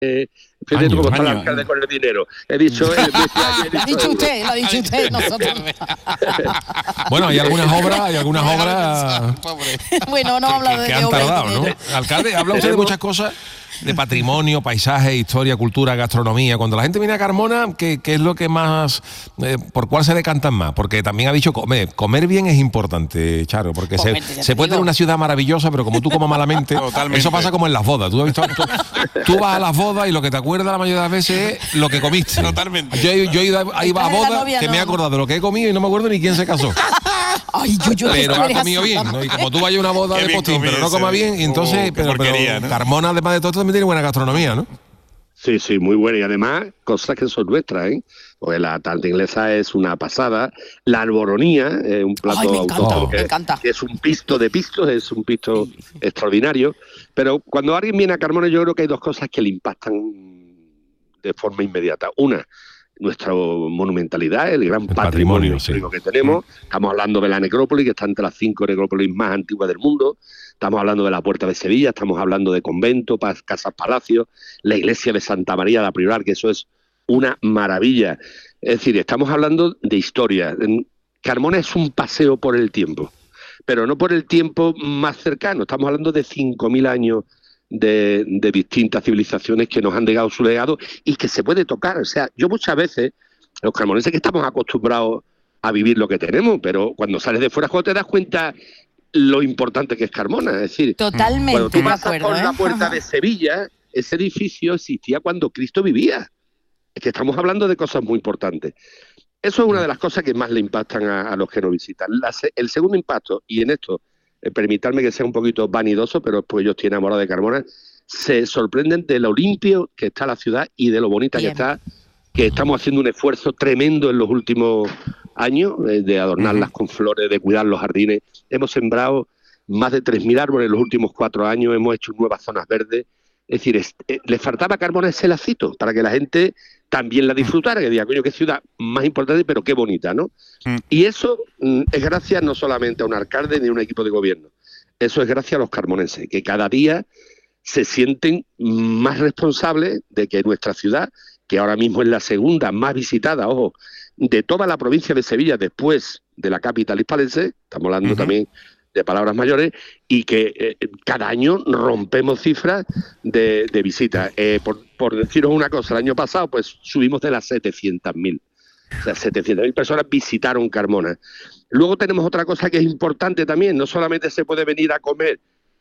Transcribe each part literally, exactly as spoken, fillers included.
Eh, fíjate tú cómo está el alcalde con el dinero. He dicho... He, Lo ha dicho usted, lo ha dicho usted, nosotros. Bueno, hay algunas obras, hay algunas obras... Bueno, no habla de que han tardado, ¿no? Alcalde, habla usted de muchas cosas, de patrimonio, paisaje, historia, cultura, gastronomía. Cuando la gente viene a Carmona, ¿qué, qué es lo que más, eh, por cuál se decantan más? Porque también ha dicho comer, comer bien es importante, Charo, porque comer, se, se puede tener una ciudad maravillosa, pero como tú comas malamente, totalmente. Eso pasa como en las bodas. Tú, has visto, tú, tú vas a las bodas y lo que te acuerdas la mayoría de las veces es lo que comiste. Totalmente. Yo, yo he ido a, iba a bodas que no. me he acordado de lo que he comido y no me acuerdo ni quién se casó. Ay, yo, yo, pero ha comido bien, ¿no? Y como tú vayas a una boda de postín, pero no coma bien, y entonces, uh, pero, pero ¿no? Carmona, además de todo esto, también tiene buena gastronomía, ¿no? Sí, sí, muy buena. Y además, cosas que son nuestras, ¿eh? Porque la tarta inglesa es una pasada. La alboronía, eh, un plato Ay, me encanta, autóctono me que, encanta. que es un pisto de pistos, es un pisto extraordinario. Pero cuando alguien viene a Carmona, yo creo que hay dos cosas que le impactan de forma inmediata. Una, nuestra monumentalidad, el gran el patrimonio, patrimonio sí. que tenemos. Estamos hablando de la necrópolis, que está entre las cinco necrópolis más antiguas del mundo. Estamos hablando de la Puerta de Sevilla, estamos hablando de convento, casas palacios, la iglesia de Santa María de la Prioral, que eso es una maravilla. Es decir, estamos hablando de historia. Carmona es un paseo por el tiempo, pero no por el tiempo más cercano. Estamos hablando de cinco mil años de, de distintas civilizaciones que nos han dejado su legado y que se puede tocar. O sea, yo muchas veces, los carmoneses que estamos acostumbrados a vivir lo que tenemos, pero cuando sales de fuera, cuando te das cuenta lo importante que es Carmona, es decir, totalmente cuando tú pasas de acuerdo, por ¿eh? la puerta de Sevilla, ese edificio existía cuando Cristo vivía. Es que estamos hablando de cosas muy importantes. Eso es una de las cosas que más le impactan a, a los que nos visitan. La, el segundo impacto, y en esto, eh, permitirme que sea un poquito vanidoso, pero pues yo estoy enamorado de Carmona, se sorprenden de lo limpio que está la ciudad y de lo bonita Bien. que está, que estamos haciendo un esfuerzo tremendo en los últimos años, eh, de adornarlas uh-huh. con flores, de cuidar los jardines. Hemos sembrado más de tres mil árboles en los últimos cuatro años, hemos hecho nuevas zonas verdes. Es decir, es, eh, le faltaba a Carmona ese lacito para que la gente también la disfrutara, que diga, coño, qué ciudad más importante, pero qué bonita, ¿no? Uh-huh. Y eso mm, es gracias no solamente a un alcalde ni a un equipo de gobierno, eso es gracias a los carmonenses, que cada día se sienten más responsables de que nuestra ciudad, que ahora mismo es la segunda más visitada, ojo, de toda la provincia de Sevilla después de la capital hispalense, estamos hablando uh-huh. también de palabras mayores, y que eh, cada año rompemos cifras de, de visitas. Eh, por, por deciros una cosa, el año pasado pues subimos de las setecientas mil. O sea, setecientas mil personas visitaron Carmona. Luego tenemos otra cosa que es importante también, no solamente se puede venir a comer,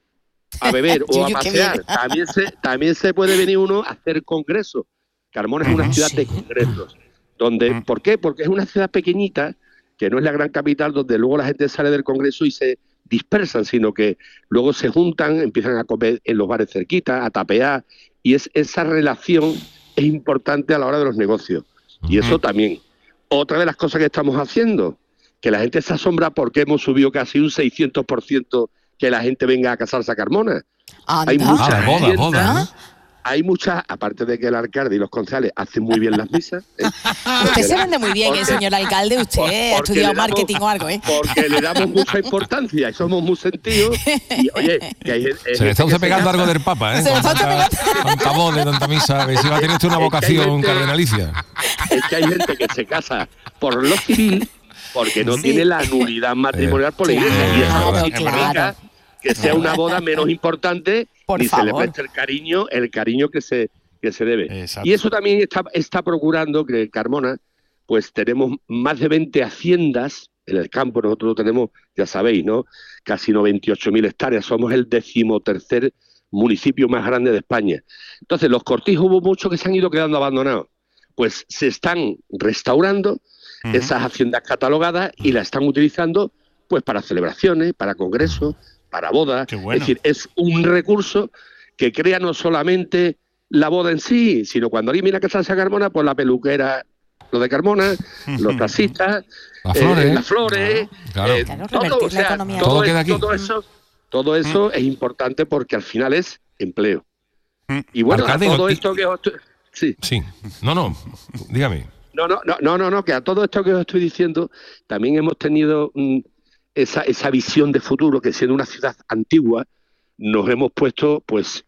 a beber o a pasear, también se, también se puede venir uno a hacer congresos. Carmona es una ciudad de congresos. Donde, ¿por qué? Porque es una ciudad pequeñita, que no es la gran capital, donde luego la gente sale del Congreso y se dispersan, sino que luego se juntan, empiezan a comer en los bares cerquitas, a tapear, y es, esa relación es importante a la hora de los negocios. Y eso también. Otra de las cosas que estamos haciendo, que la gente se asombra porque hemos subido casi un seiscientos por ciento que la gente venga a casarse a Carmona. Anda. Hay muchas ah, boda, boda, ¿no? Hay muchas, aparte de que el alcalde y los concejales hacen muy bien las misas. ¿eh? Usted se vende muy bien, ¿eh, señor alcalde? Usted ha estudiado marketing o algo, ¿eh? Porque le damos mucha importancia y somos muy sentidos. Y, oye, que hay, eh, se le está usted pegando algo del Papa, ¿eh? Se le está tanta, tanta voz de tanta misa. Si va a tener usted una vocación gente, cardenalicia. Es que hay gente que se casa por lo civil porque no sí. tiene la nulidad matrimonial eh, por la iglesia. Y eso no significa que sea una boda menos importante Por ni favor. se le preste el cariño, el cariño que se, que se debe. Exacto. Y eso también está, está procurando que en Carmona, pues tenemos más de veinte haciendas en el campo. Nosotros tenemos, ya sabéis, ¿no? Casi noventa y ocho mil hectáreas. Somos el decimotercer municipio más grande de España. Entonces, los cortijos hubo muchos que se han ido quedando abandonados. Pues se están restaurando uh-huh. esas haciendas catalogadas y las están utilizando pues para celebraciones, para congresos, para bodas. Bueno. Es decir, es un recurso que crea no solamente la boda en sí, sino cuando alguien viene a casarse a Carmona, pues la peluquera, lo de Carmona, los taxistas, las flores, eh, las flores claro, eh, claro. todo, o sea, todo, todo, es, queda aquí. todo eso, todo eso mm. es importante porque al final es empleo. Mm. Y bueno, Alcalde, a todo y... esto que os estoy... Sí. Sí, no, no, dígame. No, no, no, no, no, no, que a todo esto que os estoy diciendo también hemos tenido... Mm, Esa, esa visión de futuro, que siendo una ciudad antigua, nos hemos puesto pues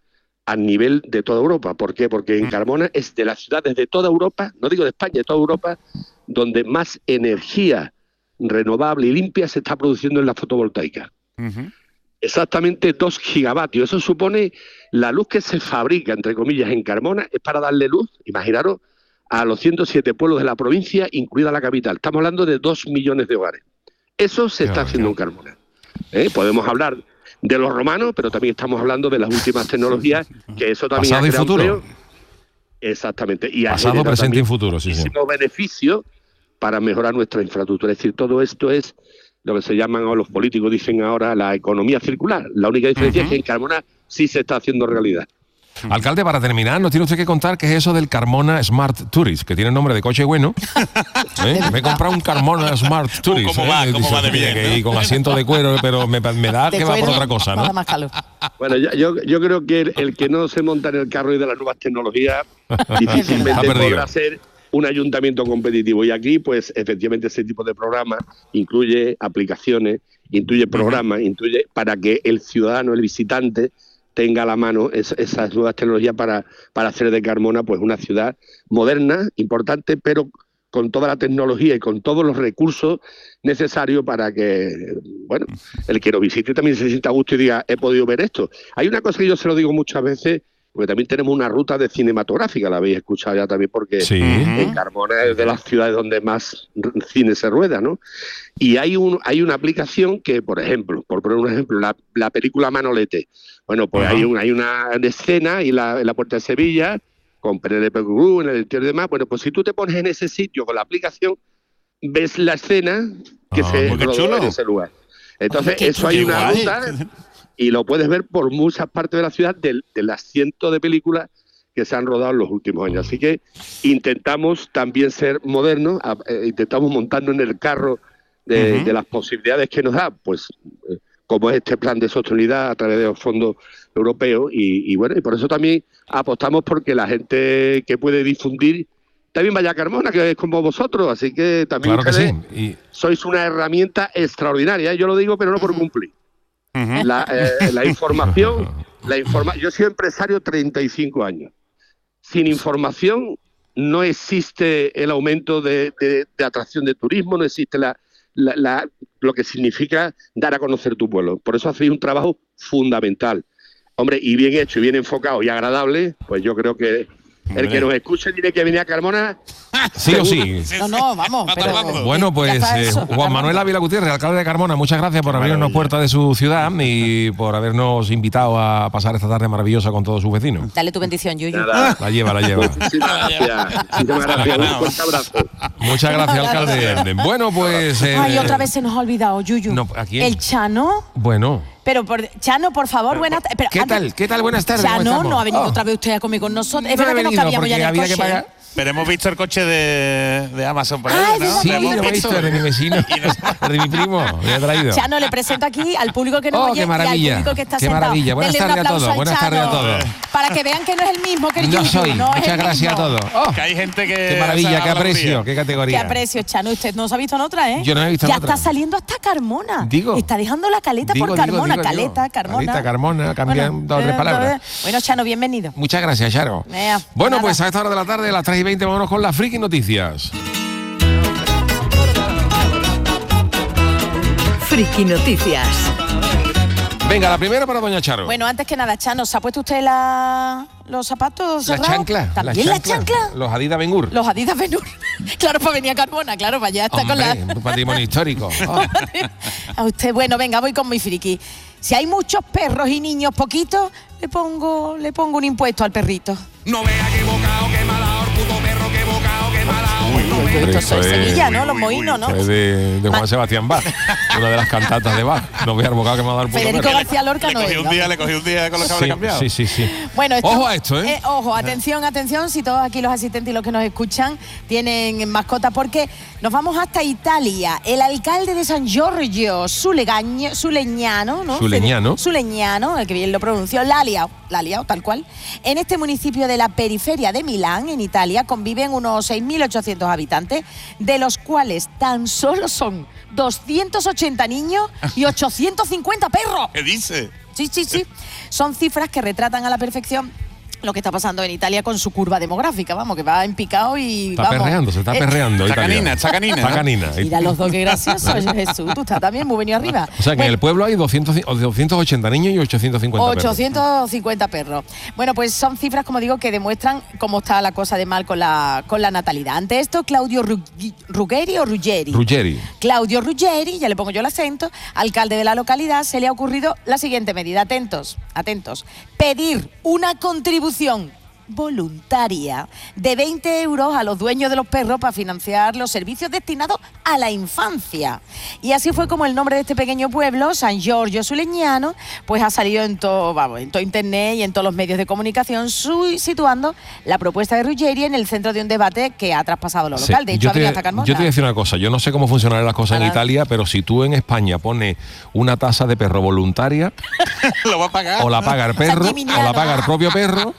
a nivel de toda Europa. ¿Por qué? Porque en Carmona es de las ciudades de toda Europa, no digo de España, de toda Europa, donde más energía renovable y limpia se está produciendo en la fotovoltaica. Uh-huh. Exactamente dos gigavatios. Eso supone la luz que se fabrica, entre comillas, en Carmona, es para darle luz, imaginaros, a los ciento siete pueblos de la provincia, incluida la capital. Estamos hablando de dos millones de hogares. Eso se está haciendo en Carmona. ¿Eh? Podemos hablar de los romanos, pero también estamos hablando de las últimas tecnologías, que eso también pasado ha y futuro. Empleo. Exactamente. Y pasado, presente y futuro, sí, sí. beneficio para mejorar nuestra infraestructura. Es decir, todo esto es lo que se llaman, o los políticos dicen ahora, la economía circular. La única diferencia uh-huh. es que en Carmona sí se está haciendo realidad. Alcalde, para terminar, nos tiene usted que contar qué es eso del Carmona Smart Tourist, que tiene nombre de coche bueno. ¿Eh? Me he comprado un Carmona Smart Tourist. ¿Cómo va? ¿eh? ¿Cómo va de bien? Que, y con asiento de cuero, pero me, me da de que cuero, va por otra cosa, ¿no? Más calor. Bueno, yo, yo, yo creo que el, el que no se monta en el carro y de las nuevas tecnologías difícilmente podrá ser un ayuntamiento competitivo. Y aquí, pues, efectivamente, ese tipo de programa incluye aplicaciones, incluye programas, uh-huh. incluye para que el ciudadano, el visitante, tenga a la mano es, esas nuevas tecnologías para, para hacer de Carmona pues una ciudad moderna, importante, pero con toda la tecnología y con todos los recursos necesarios para que, bueno, el que lo visite también se sienta a gusto y diga, he podido ver esto. Hay una cosa que yo se lo digo muchas veces, porque también tenemos una ruta de cinematográfica, la habéis escuchado ya también, porque sí. en Carmona es de las ciudades donde más cine se rueda, ¿no? Y hay un hay una aplicación que, por ejemplo, por poner un ejemplo, la, la película Manolete. Bueno, pues uh-huh. hay, un, hay una escena y la, en la Puerta de Sevilla, con Penélope Cruz, en el interior y demás. Bueno, pues si tú te pones en ese sitio con la aplicación, ves la escena que uh-huh. se rodó en ese lugar. Entonces, oh, eso hay una guay. ruta... Y lo puedes ver por muchas partes de la ciudad de, de las cientos de películas que se han rodado en los últimos años. Así que intentamos también ser modernos, a, eh, intentamos montarnos en el carro de, uh-huh. de las posibilidades que nos da, pues eh, como es este plan de sostenibilidad a través de los fondos europeos. Y, y bueno, y por eso también apostamos porque la gente que puede difundir también vaya a Carmona, que es como vosotros. Así que también claro que sí. y... sois una herramienta extraordinaria. Yo lo digo, pero no por cumplir. Uh-huh. La, eh, la información, la informa- yo soy empresario treinta y cinco años. Sin información no existe el aumento de, de, de atracción de turismo, no existe la, la, la, lo que significa dar a conocer tu pueblo. Por eso hacéis un trabajo fundamental. Hombre, y bien hecho, y bien enfocado y agradable, pues yo creo que el que nos escuche tiene que venir a Carmona. Sí o sí. No, no, vamos. Pero, bueno, pues eh, Juan Manuel Ávila Gutiérrez, alcalde de Carmona, muchas gracias por abrirnos puertas de su ciudad y por habernos invitado a pasar esta tarde maravillosa con todos sus vecinos. Dale tu bendición, Yuyu. Nada. La lleva, la lleva. Muchísimas gracias. Muchísimas gracias. Un fuerte abrazo. Muchas gracias, alcalde. Bueno, pues... Eh, Ay, otra vez se nos ha olvidado, Yuyu. No, ¿a quién? El Chano. Bueno... Pero, por, Chano, por favor, buenas tardes. ¿Qué tal? ¿Qué tal? Buenas tardes. Chano, no ha venido oh. otra vez usted a comer con nosotros. Es no verdad que nos cabíamos ya en el coche. Pagar... Pero hemos visto el coche de, de Amazon por ahí, ah, ¿no? Sí, lo hemos visto, es de mi vecino, es de mi primo, me ha traído. Chano, le presento aquí al público que nos oh, oye qué maravilla, y al público que está qué sentado. maravilla. Buenas Denle tardes a todos, buenas tardes a todos. Para que vean que no es el mismo que el Yo Yuyu, soy, no muchas es el gracias mismo. a todos. Oh, que hay gente que... Qué maravilla, qué aprecio, qué categoría. Qué aprecio, Chano, usted no se ha visto en otra, ¿eh? Yo no he visto en ya otra. Ya está saliendo hasta Carmona. Digo. Está dejando la caleta digo, por Carmona, digo, digo, caleta, Carmona. Caleta, Carmona, cambian bueno, dos o tres palabras. Bueno, Chano, bienvenido. Muchas gracias, Charo. Mea, bueno, nada. pues a esta hora de la tarde, a las tres y veinte, vámonos con las friki noticias. Friki Noticias. Venga, la primera para doña Charo. Bueno, antes que nada, Chano, ¿se ha puesto usted la, los zapatos La cerrados? chancla. ¿También la chancla? Los Adidas Ben-Hur. Los Adidas Ben-Hur. Claro, para venir a Carmona, claro, para allá está con la... un patrimonio histórico. Oh. A usted, bueno, venga, voy con mi friki. Si hay muchos perros y niños poquitos, le pongo, le pongo un impuesto al perrito. No me ha equivocado, que malao, puto perro, que bocado, que malao. No me... Esto es Sevilla, ¿no? Los Moinos, ¿no? Es de, de Juan Sebastián Bach, una de las cantatas de Bach. No voy a bocado que me va a dar puto Federico perro. García Lorca le no cogí es, un ¿no? día, le cogí un día con los cables sí, cambiados. Sí, sí, sí. Bueno, esto, ojo a esto, ¿eh? ¿eh? Ojo, atención, atención, si todos aquí los asistentes y los que nos escuchan tienen mascota, porque nos vamos hasta Italia. El alcalde de San Giorgio, Sulegaño, Suleñano, ¿no? Suleñano. Suleñano, el que bien lo pronunció, la ha liado, la ha liado, tal cual. En este municipio de la periferia de Milán, en Italia, conviven unos seis mil ochocientos habitantes, de los cuales tan solo son doscientos ochenta niños y ochocientos cincuenta perros. ¿Qué dice? Sí, sí, sí. Son cifras que retratan a la perfección lo que está pasando en Italia con su curva demográfica, vamos, que va en picado y Está vamos. perreando, se está Eh, perreando. Está Italia. canina, está canina. Está canina. Mira los dos, qué gracioso, Jesús. Tú estás también muy venido arriba. O sea que en Bueno, el pueblo hay doscientos, doscientos ochenta niños y ochocientos cincuenta perros. ochocientos cincuenta perros. Bueno, pues son cifras, como digo, que demuestran cómo está la cosa de mal con la, con la natalidad. Ante esto, Claudio Ruggi- Ruggeri o Ruggeri. Ruggeri. Claudio Ruggeri, ya le pongo yo el acento, alcalde de la localidad, se le ha ocurrido la siguiente medida. Atentos, atentos. Pedir una contribución voluntaria de veinte euros a los dueños de los perros para financiar los servicios destinados a la infancia. Y así fue como el nombre de este pequeño pueblo, San Giorgio su Legnano, pues ha salido en todo, vamos, en todo internet y en todos los medios de comunicación, su- situando la propuesta de Ruggeri en el centro de un debate que ha traspasado lo local. Sí, De hecho, yo, ha te, venido hasta Carmona. yo te voy a decir una cosa, yo no sé cómo funcionarán las cosas en Ahora- Italia, pero si tú en España pones una tasa de perro voluntaria, Lo va a pagar. o la paga el perro, Sanguiniano. o la paga el propio perro,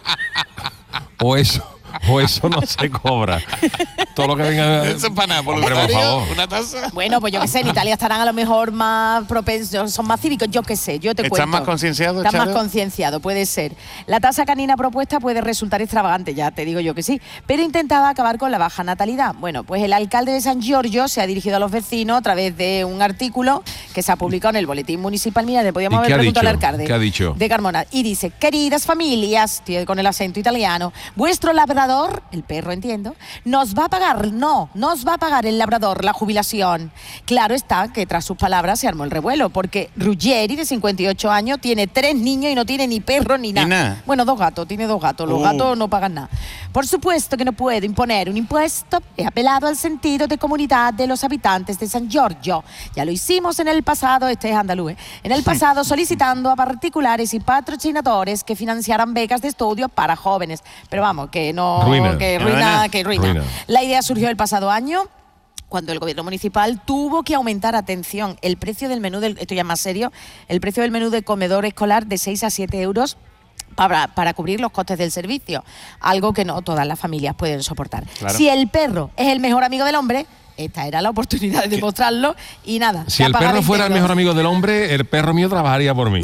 o eso, o eso no se cobra. Todo lo que venga. Eso es para nada, Hombre, por voluntario, favor. una taza. Bueno, pues yo qué sé, en Italia estarán a lo mejor más propensos, son más cívicos, yo qué sé, yo te ¿Están cuento. más concienciados, Están más Charo? concienciados, puede ser. La tasa canina propuesta puede resultar extravagante, ya te digo yo que sí, pero intentaba acabar con la baja natalidad. Bueno, pues el alcalde de San Giorgio se ha dirigido a los vecinos a través de un artículo que se ha publicado en el boletín municipal. Mira, le podíamos ¿Y haber qué ha preguntado al dicho? alcalde ¿Qué ha dicho? de Carmona. Y dice, queridas familias, tío, con el acento italiano, vuestro labrador, el perro entiendo, nos va a pagar, no, nos va a pagar el labrador la jubilación. Claro está que tras sus palabras se armó el revuelo, porque Ruggeri, de cincuenta y ocho años, tiene tres niños y no tiene ni perro ni nada. nada. Bueno, dos gatos, tiene dos gatos, los Uh. gatos no pagan nada. Por supuesto que no puedo imponer un impuesto, he apelado al sentido de comunidad de los habitantes de San Giorgio. Ya lo hicimos en el pasado, este es andaluz, ¿eh? En el pasado solicitando a particulares y patrocinadores que financiaran becas de estudio para jóvenes. Pero vamos, que no... Ruina. Que No, ruina, no. que ruina. Ruina. La idea surgió el pasado año, cuando el gobierno municipal tuvo que aumentar, atención, el precio del menú, del, esto ya es más serio, el precio del menú de comedor escolar de seis a siete euros para, para cubrir los costes del servicio, algo que no todas las familias pueden soportar. Claro. Si el perro es el mejor amigo del hombre, esta era la oportunidad de demostrarlo y nada. Si ya el paga perro veinte fuera el euros. mejor amigo del hombre, el perro mío trabajaría por mí.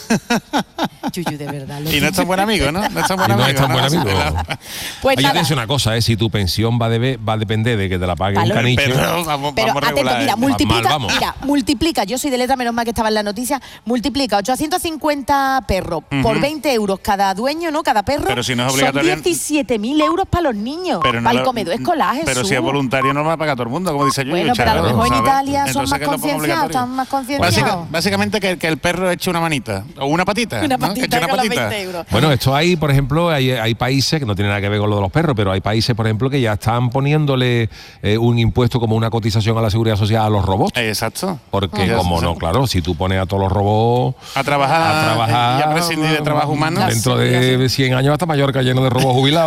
Yuyu, de verdad. lo Y no es tan buen amigo, ¿no? No es tan buen Y no amigo. es tan buen amigo. Pues Oye, nada. te decir una cosa, ¿eh? Si tu pensión va, debe- va a depender de que te la pague un Valor. caniche. Pero vamos, Pero vamos atento, regular. mira, ¿eh? multiplica, mal vamos. mira, multiplica, yo soy de letra, menos mal que estaba en la noticia, multiplica ochocientos cincuenta perros por veinte euros cada dueño, ¿no? Cada perro. Pero si no es obligatorio- Son diecisiete mil euros para los niños, Pero no para el lo- comedor escolar, Pero Jesús. si es voluntario no lo va a pagar todo el mundo, como dice yo. Bueno, pero a lo mejor en Italia son más concienciados, están más concienciados. Básica- básicamente que, que el perro eche una manita o una patita. Una ¿no? patita Que eche una con los patita. veinte euros. Bueno, esto hay, por ejemplo, hay, hay países que no tienen nada que ver con lo de los perros, pero hay países, por ejemplo, que ya están poniéndole eh, un impuesto como una cotización a la seguridad social a los robots. Exacto. Porque, Ya, como sí. no, claro, si tú pones a todos los robots A trabajar, a trabajar, y a prescindir de trabajo humano. dentro de cien años hasta Mallorca lleno de robots jubilados.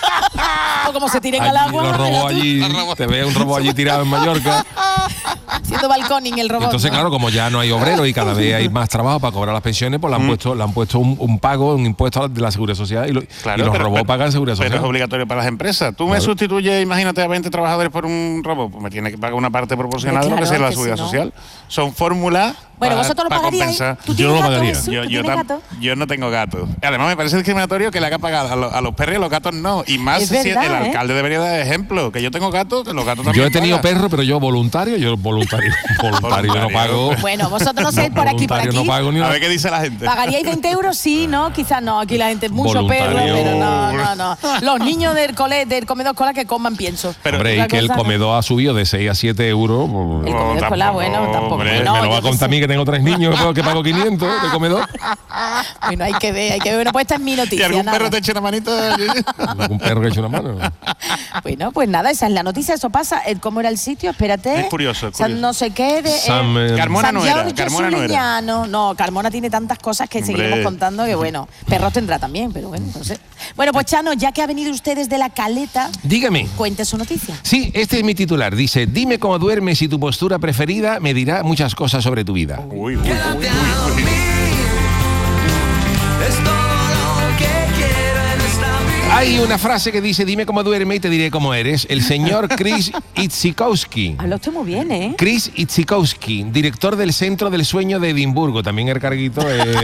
O como se tiren al Allí, agua, los robots allí, te ve un robot allí tirado en Mallorca. haciendo balconing el robot. Entonces, ¿no? claro, como ya no hay obreros y cada vez hay más trabajo para cobrar las pensiones, pues le han puesto, le han puesto un, un pago, un impuesto de la seguridad social y, lo- Claro, y los pero- robots pero- pagan seguridad Pero es social. obligatorio para las empresas. Tú me Claro. sustituyes, imagínate, a veinte trabajadores por un robot, pues me tiene que pagar una parte proporcional de lo que Claro, sea la que seguridad si no- social. Son fórmulas Bueno, para, vosotros lo para pagaríais. compensar. ¿Tú Yo tienes no lo gato, pagaría. Jesús? Yo, ¿Tú yo, tienes tam- gato? yo no tengo gato. Además, me parece discriminatorio que le haga pagar a, lo- a los perros y a los gatos no. Y más Es si verdad, el ¿eh? alcalde debería dar ejemplo. Que yo tengo gatos, que los gatos también Yo he tenido pagan. perro, pero yo voluntario, yo voluntario, voluntario no pago. Bueno, vosotros no sé, por aquí, por voluntario aquí. no pago ni A una. ver qué dice la gente. ¿Pagaríais veinte euros? Sí, no, quizás no. Aquí la gente, mucho perro, Voluntario. pero no, no, no. Los niños del, cole, del comedor escolar que coman pienso. Pero Hombre, otra y que el cosa no. comedor ha subido de seis a siete euros. pues, El comedor No, escolar, tampoco, bueno, tampoco. hombre. Bueno, me lo yo va a qué contar a sé. mí que tengo tres niños que pago quinientos de comedor. Bueno, hay que ver, hay que ver. Bueno, pues esta es mi ¿Y noticia. algún nada. perro te echa una manita? Un perro que echa una mano. Bueno, pues nada, esa es la noticia, eso pasa. Eh, ¿Cómo era el sitio? Espérate. Es curioso, es San curioso. no sé qué de. Sam, eh, Carmona San no era, Giorgio Carmona no era. Sulignano. No, Carmona tiene tantas cosas que Hombre. seguiremos contando que bueno, perros tendrá también, pero bueno, no sé. Bueno, pues Chano, ya que ha venido usted desde la Caleta, Dígame. cuente su noticia. Sí, este es mi titular. Dice, dime cómo duermes y tu postura preferida me dirá muchas cosas sobre tu vida. Uy, uy, uy, uy, uy. Hay una frase que dice, dime cómo duerme y te diré cómo eres. El señor Chris Itzikowski. Habla usted muy bien, ¿eh? Chris Itzikowski, director del Centro del Sueño de Edimburgo. También el carguito eh,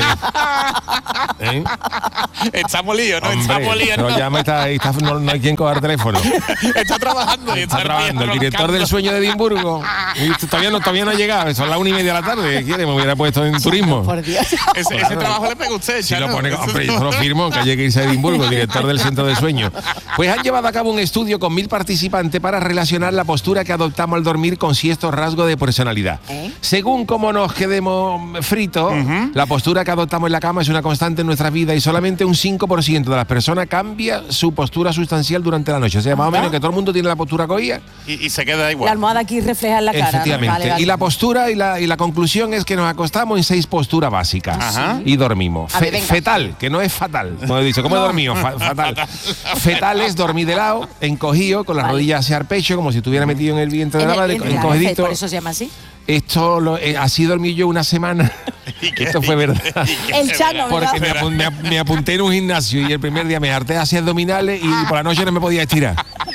¿eh? Está molido, ¿no? Hombre, está molido. pero ¿no? llama, está, está, no, no hay quien coger teléfono. Está trabajando. y Está el trabajando. tío El director roncando. del Sueño de Edimburgo. Y todavía no, todavía no ha llegado. Son las una y media de la tarde. ¿Qué quiere? Me hubiera puesto en turismo. Por Dios. Ese, ese trabajo le pega a usted, Si lo Chano. pone, hombre, yo lo firmo, que haya que irse a Edimburgo, director del Centro de Sueño. Pues han llevado a cabo un estudio con mil participantes para relacionar la postura que adoptamos al dormir con ciertos rasgos de personalidad. ¿Eh? Según cómo nos quedemos fritos, la postura que adoptamos en la cama es una constante en nuestra vida y solamente un cinco por ciento de las personas cambia su postura sustancial durante la noche. O sea, más o menos que todo el mundo tiene la postura cogida. Y, y se queda igual. La almohada aquí refleja en la cara. ¿no? Efectivamente. Vale, vale. Y la postura y la, y la conclusión es que nos acostamos en seis posturas básicas Ajá. y dormimos. A Fe- ver, venga. fetal, que no es fatal. Como he dicho, ¿cómo he dormido? Fa- fatal. Fetal es dormir de lado, encogido, con las Vale. rodillas hacia el pecho, como si estuviera metido en el vientre de En la el- madre, en el- encogidito. Por eso se llama así. Esto lo, eh, así dormí yo una semana. Esto fue verdad. El Chano, ¿verdad? Porque me, apun- me ap- me apunté en un gimnasio y el primer día me harté hacia abdominales y por la noche no me podía estirar.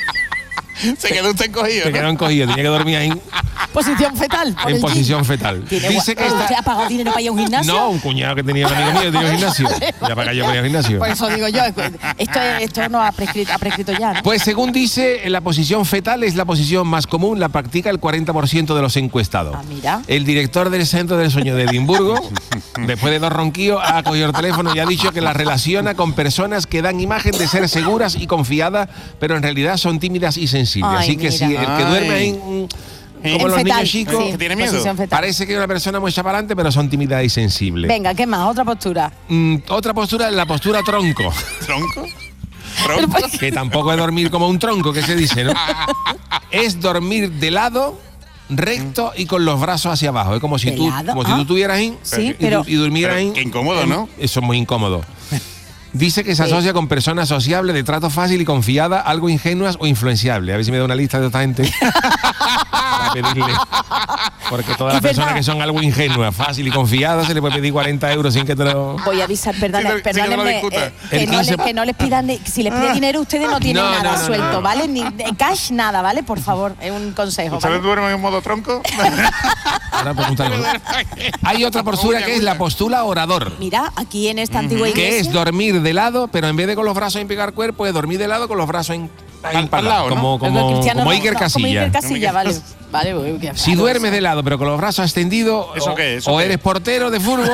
Se quedó usted encogido. Me ¿no? quedó encogido, tenía que dormir ahí Posición fetal. por en el posición gym. fetal. Tiene Dice gua- que esta- ¿Usted ha pagado dinero para ir a un gimnasio? No, un cuñado que tenía un amigo mío que tenía un gimnasio. Ya para que yo voy al gimnasio. Por eso digo yo, esto, es- esto no ha prescrito, ha prescrito ya, ¿no? Pues según dice, la posición fetal es la posición más común, la practica el cuarenta por ciento de los encuestados. Ah, mira. El director del Centro del Sueño de Edimburgo, después de dos ronquillos, ha cogido el teléfono y ha dicho que la relaciona con personas que dan imagen de ser seguras y confiadas, pero en realidad son tímidas y sensibles. Ay, Así que mira. si el que Ay. duerme ahí, mm, como En los fetal, niños chicos, sí, que tiene miedo. posición fetal. parece que es una persona muy para adelante, pero son tímidas y sensibles. Venga, ¿qué más? Otra postura. Mm, otra postura es la postura tronco. ¿Tronco? Pero ¿Tronco? por- Que tampoco es dormir como un tronco, que se dice, ¿no? Es dormir de lado, recto y con los brazos hacia abajo. Es como si ¿De tú, lado? como si Ah. tú estuvieras ahí Sí, y, pero- du- y durmieras Pero ahí. qué incómodo, ¿no? Eso es muy incómodo. Dice que se Sí. asocia con personas sociables, de trato fácil y confiada, algo ingenuas o influenciables. A ver si me da una lista de esta gente para pedirle. Porque todas las Es personas verdad. que son algo ingenuas, fácil y confiadas, se le puede pedir cuarenta euros sin que te lo... Voy a avisar, perdona, Sí, no- sí que no lo perdónenme, discuta. eh, que, El no quince le- que no les pidan, ni- si les piden dinero ustedes no tienen No, nada no, no, suelto, no. ¿vale? Ni de cash, nada, ¿vale? Por favor, es un consejo, ¿Ustedes ¿vale? duermen en modo tronco? Ahora pregúntale. Hay otra postura que es la postura orador. Mira, aquí en esta antigua Que iglesia... es dormir de lado, pero en vez de con los brazos en pegar cuerpo, es dormir de lado con los brazos en, Al- en al lado, ¿no? como, Pero como, Cristiano como no- Iker no, Como Casillas. Iker Casillas, vale. Vale, uy, qué Si raro duermes eso. de lado, pero con los brazos extendidos, ¿Eso o, qué? ¿Eso o qué? eres portero de fútbol,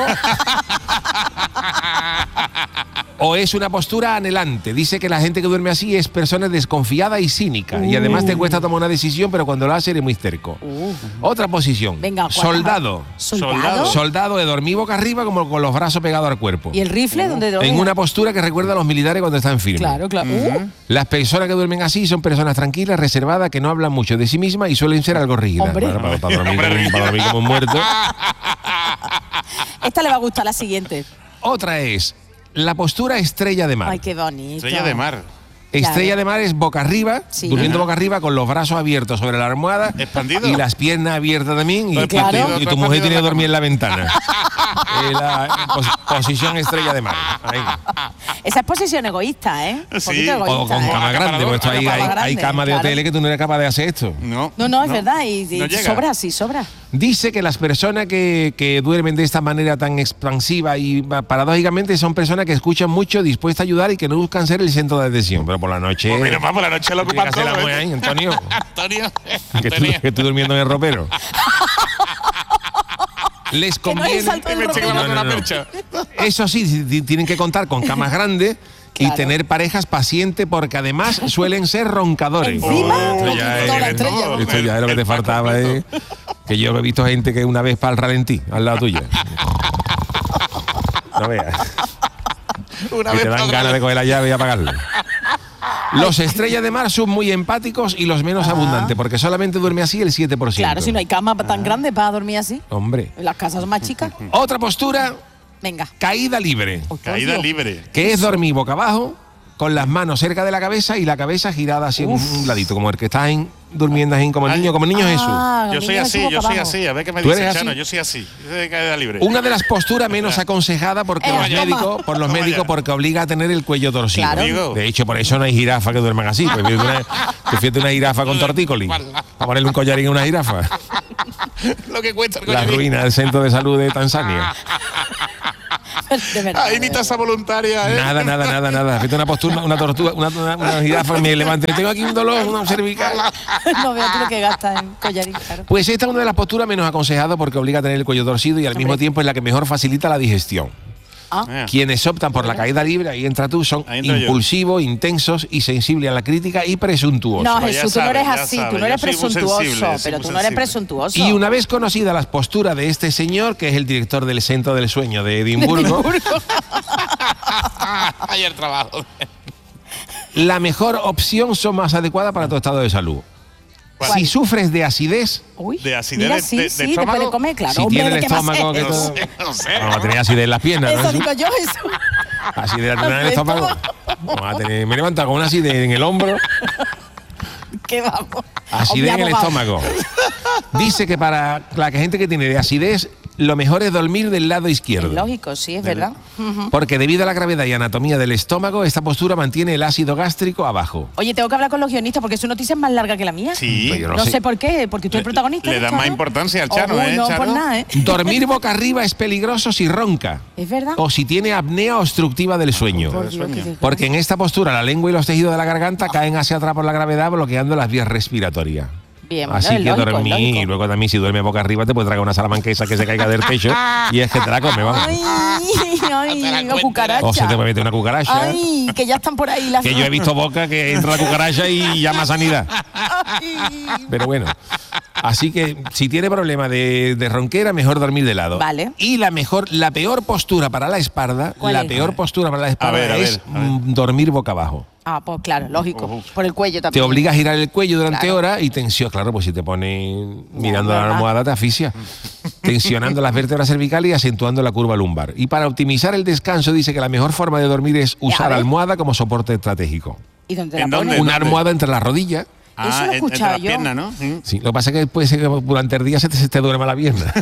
o es una postura anhelante. Dice que la gente que duerme así es persona desconfiada y cínica. Y además te cuesta tomar una decisión, pero cuando lo hace eres muy terco. Otra posición. Venga, ¿cuál? Soldado. ¿Soldado? Soldado de dormir boca arriba como con los brazos pegados al cuerpo. ¿Y el rifle? ¿Dónde En duerme? una postura que recuerda a los militares cuando están firmes. Claro, claro. Uh, Las personas que duermen así son personas tranquilas, reservadas, que no hablan mucho de sí mismas y suelen ser algo rígidas. Hombre. Para, para- para dormir, Hombre, como, rígida. para dormir como un muerto. esta le va a gustar, la siguiente. Otra es la postura estrella de mar. Ay, qué bonito. Estrella de mar. Estrella claro. de mar es boca arriba, Sí. durmiendo Ajá. boca arriba con los brazos abiertos sobre la almohada Expandido. y las piernas abiertas también. Y, Todo y tu- expandido, y tu todo mujer expandido tiene que en la dormir en la ventana. Eh, la pos- posición estrella de mar. Ahí. Esa es posición egoísta, ¿eh? Un Sí. poquito O egoísta, con ¿eh? cama grande, porque esto hay, Cama hay, hay grande, camas de claro. hoteles que tú no eres capaz de hacer esto. No. No, no, es verdad. Y, y No llega. sobra, sí, sobra. Dice que las personas que, que duermen de esta manera tan expansiva y pa- paradójicamente son personas que escuchan mucho, dispuestas a ayudar y que no buscan ser el centro de atención. Pero por la noche. Pues mira, vamos, la noche lo tiene ocupan que hacer la todo. mujer ¿eh? ahí, Antonio. Antonio. que, tú, Antonio. que estoy durmiendo en el ropero. Les Que no es el conviene. salto del Me estoy ropero. colando No, no, una no. percha. Eso sí, ti- tienen que contar con camas grandes. Claro. Y tener parejas pacientes porque además suelen ser roncadores. Encima, Oh, esto ya toda la es- estrella. esto ya es lo que te faltaba. eh. Que yo he visto gente que una vez para el ralentí, al lado tuya. No veas. Una Y vez te dan para ganas de coger la llave y apagarla. Los estrellas de mar son muy empáticos y los menos abundantes, porque solamente duerme así el siete por ciento. Claro, si no hay cama tan grande para dormir así. Hombre. Las casas son más chicas. Otra postura, Venga. caída libre, Oh, Caída Dios. libre. que es dormir boca abajo, con las manos cerca de la cabeza y la cabeza girada hacia un, un ladito, como el que está en durmiendo así como niño, como niño Jesús. Ah, Yo soy niño así, Jesús yo boca soy abajo. así. A ver qué me ¿Tú dice eres Chano. así? Yo soy así. Yo soy de caída libre. Una de las posturas menos aconsejadas porque Toma los ya. médicos, por los Toma médicos, ya. porque obliga a tener el cuello torcido. Claro. Digo. De hecho, por eso no hay jirafa que duerman así. Pues fíjate una, pues fíjate una jirafa con tortícolis. Para ponerle un collarín a una jirafa. Lo que cuesta el La coño. ruina del centro de salud de Tanzania. De verdad. Ay, ni tasa voluntaria, ¿eh? Nada, nada, nada, nada. Fíjate una postura, una tortuga, una, una, una jirafa, me levanté. Tengo aquí un dolor, una cervical. No veo tú lo que gastas en collarín, claro. Pues esta es una de las posturas menos aconsejadas porque obliga a tener el cuello torcido y al Hombre. mismo tiempo es la que mejor facilita la digestión. Ah. Quienes optan por la caída libre, ahí entra tú, son Ahí entro yo. impulsivos, intensos y sensibles a la crítica y presuntuosos. No, Pues ya Jesús, tú no sabes, eres ya así, sabes, tú no eres yo soy muy presuntuoso, sensible, soy pero muy tú no eres sensible. presuntuoso. Y una vez conocida las posturas de este señor, que es el director del Centro del Sueño de Edimburgo, Ayer trabajo. la mejor opción son más adecuadas para tu estado de salud. ¿Cuál? Si sufres de acidez, Uy, de acidez mira, de- sí, de- de sí, estómago. después de comer, claro. si hombre, tienes ¿de el qué va a estómago que ser? No todo- sé, no sé. vamos a tener acidez en las piernas, Eso ¿no? digo yo, eso. Acidez en el estómago. Vamos a tener, me levanta con una acidez en el hombro. ¿Qué vamos? Acidez en Hombre, el abogado. estómago. Dice que para la gente que tiene de acidez, lo mejor es dormir del lado Es izquierdo. lógico, sí, es verdad. Ujú. Porque debido a la gravedad y anatomía del estómago, esta postura mantiene el ácido gástrico abajo. Oye, tengo que hablar con los guionistas porque su noticia es más larga que la mía. Sí. Pues yo No, no sé. sé. por qué, porque tú eres protagonista. Le ¿no, da Chano? más importancia al Chano, Oh, ¿eh, No, Chano? por nada, ¿eh? Dormir boca arriba es peligroso si ronca. Es verdad. O si tiene apnea obstructiva del sueño. Por Dios, qué desgracia. Porque en esta postura la lengua y los tejidos de la garganta caen hacia atrás por la gravedad, bloqueando las vías respiratorias. Bien, bueno, Así es que lógico, es dormir, lógico. y luego también si duerme boca arriba te puede traer una salamanquesa que se caiga del techo y es que te la come, vamos. Ay, ay, la una cuenta. cucaracha. O se te mete una cucaracha. Ay, que ya están por ahí las. Que yo he visto boca que entra la cucaracha y llama a sanidad. Ay. Pero bueno, así que si tiene problema de, de ronquera, mejor dormir de lado. Vale. Y la mejor, la peor postura para la espalda, ¿Cuál la es? peor postura para la espalda ver, a es ver, a ver. mm, dormir boca abajo. Ah, pues claro, lógico. Uf. Por el cuello Te también. obliga a girar el cuello durante Claro. horas y tensión. Claro, pues si te pones mirando ¿verdad? la almohada te asfixia. Tensionando las vértebras cervicales y acentuando la curva lumbar. Y para optimizar el descanso dice que la mejor forma de dormir es usar ver. almohada como soporte estratégico. ¿Y dónde ¿En la dónde? pones? Una dónde? almohada entre las rodillas. Eso lo he en- entre escuchado las yo. piernas, ¿no? Sí. Sí, lo que pasa es que puede ser que durante el día se te, se te duerma la pierna.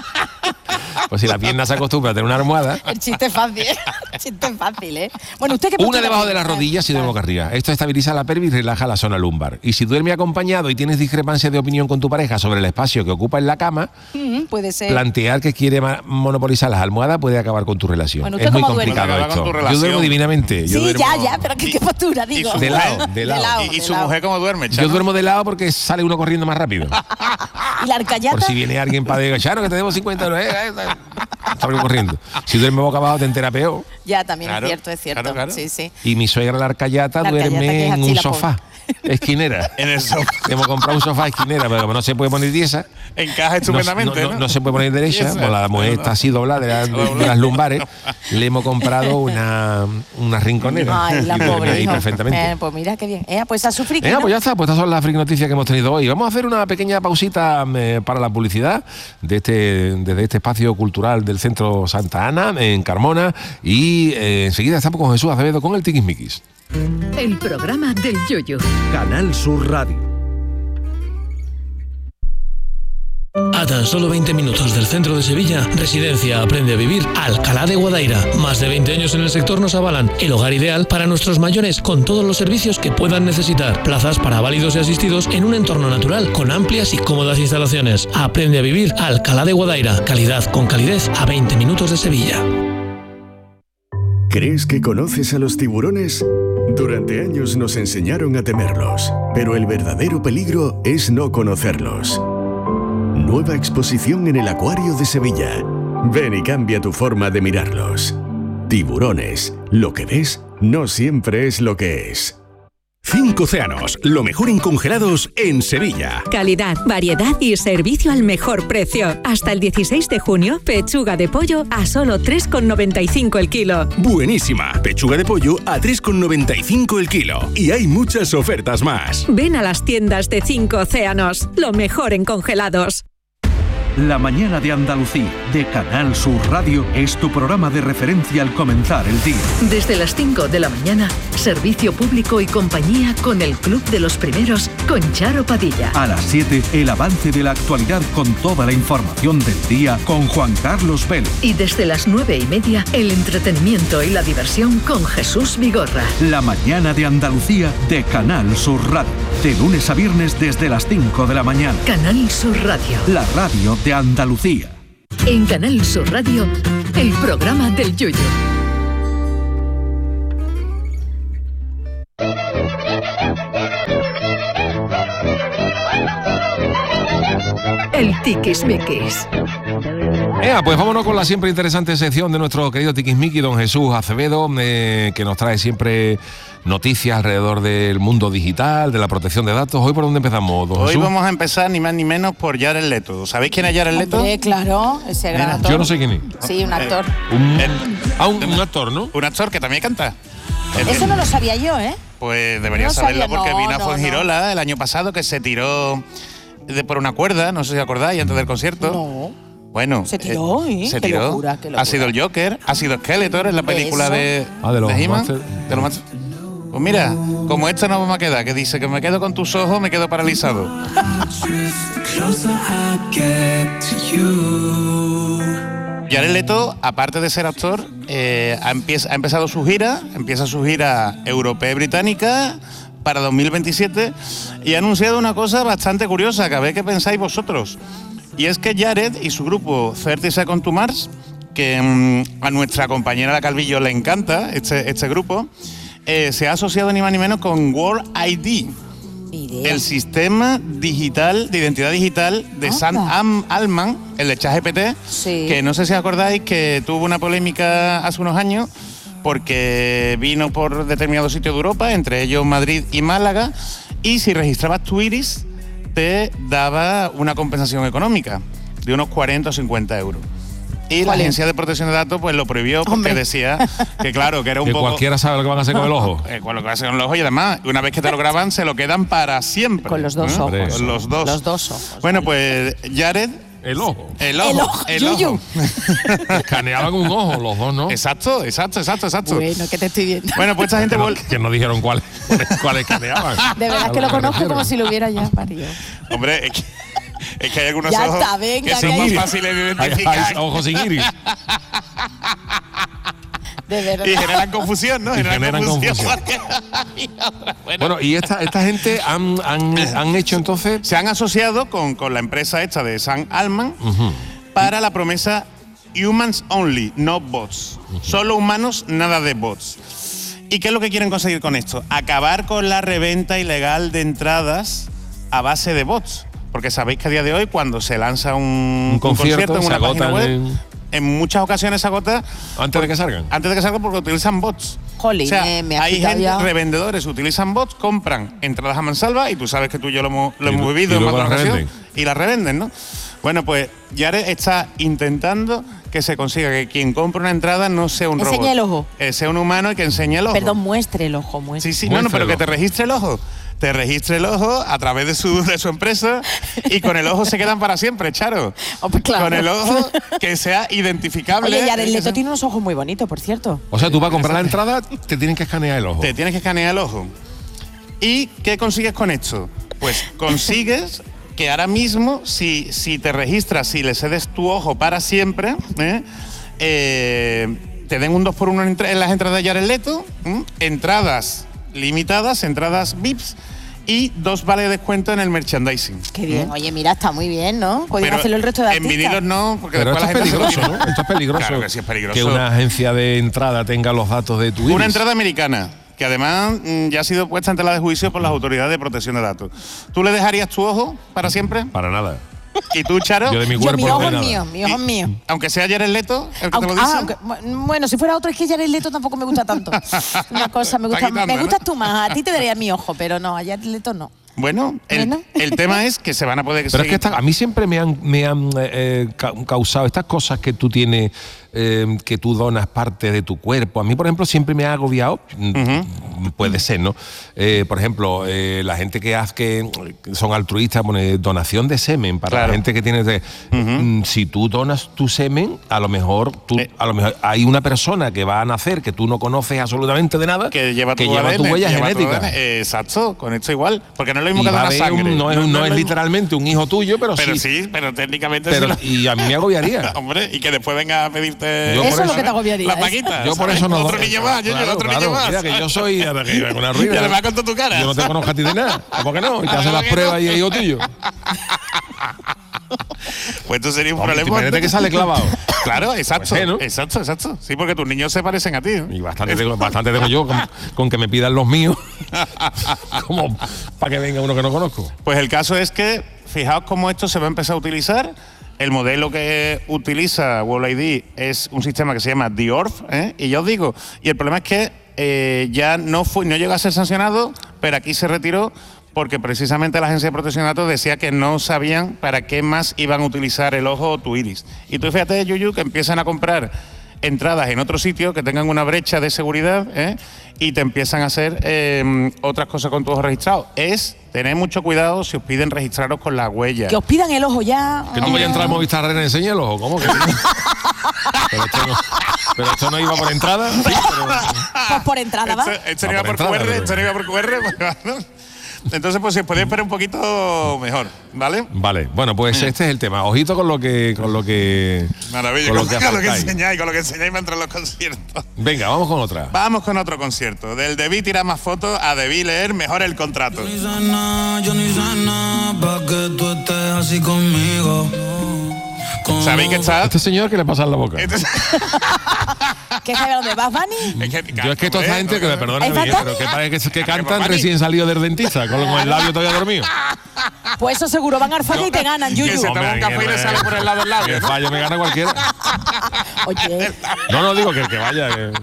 Pues si la pierna se acostumbra a tener una almohada, El chiste es fácil, ¿eh? El chiste es fácil, ¿eh? Bueno, ¿usted qué una postura debajo de tiene? las rodillas y duerme boca arriba. Esto estabiliza la pelvis y relaja la zona lumbar. Y si duerme acompañado y tienes discrepancia de opinión con tu pareja sobre el espacio que ocupa en la cama, Mm, puede ser. plantear que quiere ma- monopolizar las almohadas puede acabar con tu relación. Bueno, ¿usted es muy cómo duerme? complicado Acaba con esto. tu Yo relación. duermo divinamente. Yo Sí, duermo- ya, ya, pero ¿qué, qué postura, y digo? su De mujer- lado, de lado. ¿Y, y de su lado. mujer cómo duerme, Yo Chano? duermo de lado porque sale uno corriendo más rápido. ¿Y la arcayata? Por si viene alguien para decir, Chano, que te debo cincuenta euros. Eh, eh, eh. Salgo corriendo. Si duerme boca abajo te entera peor. Ya, también Claro, es cierto, es cierto. claro, claro. Sí, sí. Y mi suegra, la arcayata, La arcayata, duerme que es en así, un la sofá. Esquinera. En el sofá. Hemos comprado un sofá esquinera, pero como no se puede poner tiesa, Encaja no, estupendamente, no- ¿no? no se puede poner derecha, Tiesa. pues la mujer está así doblada de, la- de- de las lumbares, le hemos comprado una, una rinconera. Ay, la Y duerme pobre, ahí hijo. perfectamente. Eh, pues mira qué bien. Eh, pues a sufrir. Venga, pues ya está, pues estas son las friki noticias que hemos tenido hoy. Vamos a hacer una pequeña pausita eh, para la publicidad de este, desde este espacio cultural del Centro Santa Ana, en Carmona, y eh, enseguida estamos con Jesús Acevedo con el Tiquismiquis. El programa del Yoyo. Canal Sur Radio. A tan solo veinte minutos del centro de Sevilla, Residencia Aprende a Vivir Alcalá de Guadaira. Más de veinte años en el sector nos avalan el hogar ideal para nuestros mayores con todos los servicios que puedan necesitar. Plazas para válidos y asistidos en un entorno natural con amplias y cómodas instalaciones. Aprende a Vivir Alcalá de Guadaira. Calidad con calidez a veinte minutos de Sevilla. ¿Crees que conoces a los tiburones? Durante años nos enseñaron a temerlos, pero el verdadero peligro es no conocerlos. Nueva exposición en el Acuario de Sevilla. Ven y cambia tu forma de mirarlos. Tiburones. Lo que ves no siempre es lo que es. Cinco Océanos, lo mejor en congelados en Sevilla. Calidad, variedad y servicio al mejor precio. Hasta el dieciséis de junio, pechuga de pollo a solo tres con noventa y cinco el kilo. Buenísima, pechuga de pollo a tres con noventa y cinco el kilo. Y hay muchas ofertas más. Ven a las tiendas de Cinco Océanos, lo mejor en congelados. La mañana de Andalucía. de Canal Sur Radio es tu programa de referencia al comenzar el día. Desde las cinco de la mañana, servicio público y compañía con el Club de los Primeros con Charo Padilla. A las siete, el avance de la actualidad con toda la información del día con Juan Carlos Vélez. Y desde las nueve y media, el entretenimiento y la diversión con Jesús Vigorra. La mañana de Andalucía de Canal Sur Radio. De lunes a viernes desde las cinco de la mañana. Canal Sur Radio. La radio de Andalucía. En Canal Sur Radio, el programa del Yoyo. El Tiquismiquis. Ea, pues vámonos con la siempre interesante sección de nuestro querido Tiquismiqui, don Jesús Acevedo, eh, que nos trae siempre noticias alrededor del mundo digital, de la protección de datos. ¿Hoy por dónde empezamos, don Hoy Jesús? vamos a empezar ni más ni menos por Jared Leto. ¿Sabéis quién es Jared Leto? Hombre, claro, ese gran Mira, actor. Yo no sé quién es. Sí, un actor. Un, El- ah, un, un actor, ¿no? Un actor que también canta. El- Eso no lo sabía yo, ¿eh? Pues debería No saberlo sabía, porque no, vino a no, Fuengirola el año pasado, que se tiró de por una cuerda, no sé si acordáis, antes del concierto. No. Bueno, Se tiró, ¿eh? se Qué tiró. locura, qué locura. Ha sido el Joker, ha sido Skeletor en la película Eso. de, Ah, de los He-Man, Monster- de los Monster- Pues mira, como esta no vamos a quedar, que dice que me quedo con tus ojos, me quedo paralizado. Jared Leto, aparte de ser actor, eh, ha, empieza- ha empezado su gira, empieza su gira europea y británica para dos mil veintisiete y ha anunciado una cosa bastante curiosa, que a ver qué pensáis vosotros. Y es que Jared y su grupo thirty Seconds to Mars, que mm, a nuestra compañera La Calvillo le encanta este, este grupo, eh, se ha asociado ni más ni menos con World I D, el sistema digital de identidad digital de Anda. Sam Am- Altman, el de ChatGPT, Sí. que no sé si acordáis que tuvo una polémica hace unos años porque vino por determinados sitios de Europa, entre ellos Madrid y Málaga, y si registrabas tu iris te daba una compensación económica de unos cuarenta o cincuenta euros. Y la Jolín. Agencia de Protección de Datos pues lo prohibió porque Hombre. decía que claro, que era un Que poco... cualquiera sabe lo que van a hacer con el ojo. Eh, con lo que va a hacer con el ojo, y además, una vez que te lo graban, se lo quedan para siempre. Con los dos ¿eh? ojos. Con los dos. Los dos ojos. Bueno, pues Jared, El ojo. el ojo. El ojo, el Yuyu. ojo. Escaneaban un ojo, los dos, ¿no? Exacto, exacto, exacto, exacto. Bueno, que te estoy viendo. Bueno, pues esta gente Que no, vuelve. que no dijeron cuáles cuál escaneaban. De verdad A que lo que conozco refiero. como si lo hubiera ya, Mario. Hombre, es que, es que hay algunos Ya ojos está, venga, que son que más hay- fáciles de Hay, identificar hay ojos sin iris. De verdad. y generan confusión, ¿no? Y generan confusión. bueno, Bueno, y esta, esta gente han, han, han hecho entonces. se han asociado con, con la empresa esta de Sam Altman Ujú. para la promesa Humans Only, no bots. Solo humanos, nada de bots. ¿Y qué es lo que quieren conseguir con esto? Acabar con la reventa ilegal de entradas a base de bots. Porque sabéis que a día de hoy, cuando se lanza un, Un un concierto, en se una página agotan web, en- en muchas ocasiones se agota Antes de que salgan. antes de que salga porque utilizan bots. Jolín, o sea, me- me ha hay quitado gente, ya. revendedores utilizan bots, compran entradas a mansalva y tú sabes que tú y yo lo hemos, lo Y hemos lu- vivido y en más luego de una las ocasión, revenden. y las revenden, ¿no? Bueno, pues Jared está intentando que se consiga que quien compra una entrada no sea un Enseñe robot. el ojo. Eh, sea un humano y que enseñe el ojo. Perdón, muestre el ojo, muestre. Sí, sí, no, no, pero Muéstrelo. que te registre el ojo. Te registre el ojo a través de su, de su empresa y con el ojo se quedan para siempre, Charo. Oh, pues claro. Con el ojo que sea identificable. Oye, Jared Que Leto sea- tiene unos ojos muy bonitos, por cierto. O sea, tú para comprar la entrada te tienen que escanear el ojo. Te tienes que escanear el ojo. ¿Y qué consigues con esto? Pues consigues que ahora mismo, si, si te registras, si le cedes tu ojo para siempre, ¿eh? Eh, te den un dos por uno en, entra- en las entradas de Jared Leto, ¿m? entradas limitadas, entradas V I Ps y dos vales de descuento en el merchandising. Qué bien. Oye, mira, está muy bien, ¿no? Pueden Pero hacerlo el resto de en artistas. vinilos no, porque Pero después esto es la gente se lo peligroso, tira. ¿no? Esto es peligroso. Claro que sí es peligroso. Que una agencia de entrada tenga los datos de tu iris. Una entrada americana, que además mm, ya ha sido puesta en tela de juicio por las autoridades de protección de datos. ¿Tú le dejarías tu ojo para siempre? Para nada. ¿Y tú, Charo? Yo de mi Yo, cuerpo mi no ojo de es nada. mío, mi ojo es mío. Aunque sea Jared Leto, el que Aunque- te lo dice. ah, aunque- bueno, si fuera otro, es que Jared Leto tampoco me gusta tanto. Una cosa, me Está gusta, quitando, me ¿no? gustas tú más. A ti te daría mi ojo, pero no, a Jared Leto no. Bueno, el, Bueno. el tema es que se van a poder Pero seguir. es que esta- a mí siempre me han, me han eh, ca- causado estas cosas que tú tienes, eh, que tú donas parte de tu cuerpo. A mí, por ejemplo, siempre me ha agobiado, mm, puede ser, ¿no? Eh, por ejemplo, eh, la gente que hace que son altruistas, pone donación de semen para Claro. la gente que tiene de, mm, si tú donas tu semen, a lo mejor tú, Eh. a lo mejor hay una persona que va a nacer que tú no conoces absolutamente de nada, que lleva tu, que lleva A D N, tu huella que lleva tu genética. A D N. Exacto, con esto igual. Porque no es lo mismo Y que va a donar haber sangre. un- no es, no es lo mismo. literalmente un hijo tuyo, pero, Pero sí. sí, pero técnicamente Pero- sí. y a mí me agobiaría. Hombre, y que después venga a pedirte. Yo por Eso es lo que te agobiaría. La ¿eh? paguita. Yo por ¿sabes? eso no Otro doy. niño más, yo, Claro, otro claro. niño más. Mira, que yo soy ahora que con una Y ruina. además con toda tu cara. Yo no te conozco a ti de nada. ¿Por qué no? Y te ¿A hacen por las qué pruebas no? y es hijo tuyo. Pues esto sería un Hombre, problema. imagínate que sale clavado. Claro, exacto. Pues sí, ¿no? Exacto, exacto. Sí, porque tus niños se parecen a ti. ¿no? Y bastante tengo, bastante tengo yo con, con que me pidan los míos. Como para que venga uno que no conozco. Pues el caso es que, fijaos cómo esto se va a empezar a utilizar. El modelo que utiliza World I D es un sistema que se llama The Orf, ¿eh? Y ya os digo, y el problema es que eh, ya no fue, no llegó a ser sancionado, pero aquí se retiró porque precisamente la Agencia de Protección de Datos decía que no sabían para qué más iban a utilizar el ojo o tu iris. Y tú fíjate, Yuyu, que empiezan a comprar entradas en otro sitio que tengan una brecha de seguridad, ¿eh? Y te empiezan a hacer eh, otras cosas con tu ojo registrado. Es tener mucho cuidado si os piden registraros con la huella. Que os pidan el ojo ya. Que no voy a entrar a Movistar Arena y enseñe el ojo. ¿Cómo que? pero, esto no, pero esto no iba por entrada. Sí, pero- Pues por entrada, ¿va? Esto, esto no Va iba por por entrada, Q R, pero- esto no iba por Q R. pues, Entonces, pues si os podéis esperar un poquito mejor, ¿vale? Vale, bueno, pues este es el tema. Ojito con lo que. Con lo que Maravilla, con con, lo que con lo que acertáis. enseñáis, con lo que enseñáis mientras los conciertos. Venga, vamos con otra. Vamos con otro concierto. Del debí tirar más fotos a debí leer mejor el contrato. Yo ni sé nada, yo ni sé nada, pa' que tú estés así conmigo. ¿Sabéis que está? Este señor que le pasa en la boca. Este- ¿Qué sabe dónde vas, Vani? es que, Yo es que toda esta gente que me perdona, ¿Es pero fantasía? que parece que, que cantan Papá, recién salido del dentista, con el labio todavía dormido. Pues eso seguro, van al fallo y te ganan, que Yuyu. se toma un café y le sale por el lado del labio, Que ¿no? fallo me gana cualquiera. Oye, No, no digo que, que vaya. que-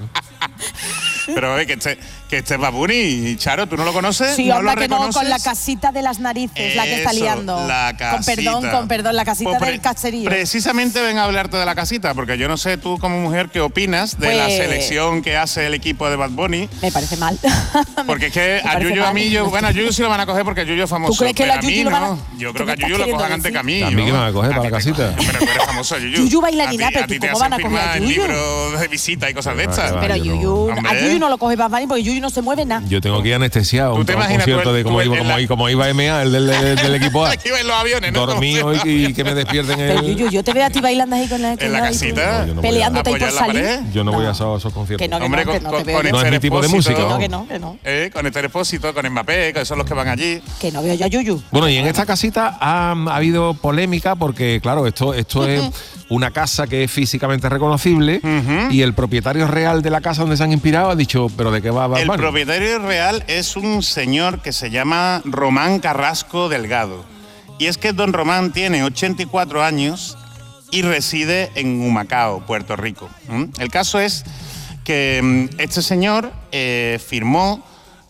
Pero eh, que este, que este es Bad Bunny, Charo, ¿tú no lo conoces? sí, ¿No onda lo que no, reconoces? con la casita de las narices, la que está Eso, liando. la Con perdón, casita. con perdón, la casita Pues pre- del caserío. Precisamente ven a hablarte de la casita, porque yo no sé tú como mujer qué opinas de la Pues- selección que hace el equipo de Bad Bunny. Me parece mal. Porque es que Me a parece Yuyu a mal. mí, yo, bueno, a Yuyu sí lo van a coger porque Yuyu es famoso. ¿Tú crees que pero la a mí Yuyu lo van a- no. Yo ¿Tú creo que a qué Yuyu estás lo cojan queriendo antes que a mí. decir? A mí que me van a coger ¿no? para la ti te casita. cogen. Pero tú eres famoso, Yuyu. Yuyu bailarina, A ti- pero a ti ¿tú te cómo van a hacen coger a firmar Yuyu? libros de visita y cosas de Que va, estas. que va. Pero yo no- Yuyu, a Hombre. Yuyu no lo coge Bad Bunny porque Yuyu no se mueve nada. Yo tengo que ir anestesiado a ¿Tú un, te a un imaginas concierto tú de en- como tú en iba, como, la- como iba M A, el del, del- del equipo A. Aquí ven los aviones, ¿no? Dormido y, y que me despierten Pero el. Yuyu, yo te veo a ti bailando ahí con la, En la ahí tú, casita. No, yo no voy a- peleándote ahí por apoyar la salir. pared. Yo no, voy a No. esos, esos conciertos. Que no, que Hombre, no, que con- no te con- veo con yo. No es Esther mi tipo de Expósito. música. Que no, ¿no? que no, que no. Eh, con este Expósito, con Mbappé, que son los que van allí. Que no veo yo a Yuyu. Bueno, y en esta casita ha, ha habido polémica porque, claro, esto, esto es una casa que es físicamente reconocible y el propietario real de la casa donde se han inspirado ha dicho, ¿pero de qué va Bad El Bunny? propietario real es un señor que se llama Román Carrasco Delgado. Y es que don Román tiene ochenta y cuatro años y reside en Humacao, Puerto Rico. ¿Mm? El caso es que mm, este señor eh, firmó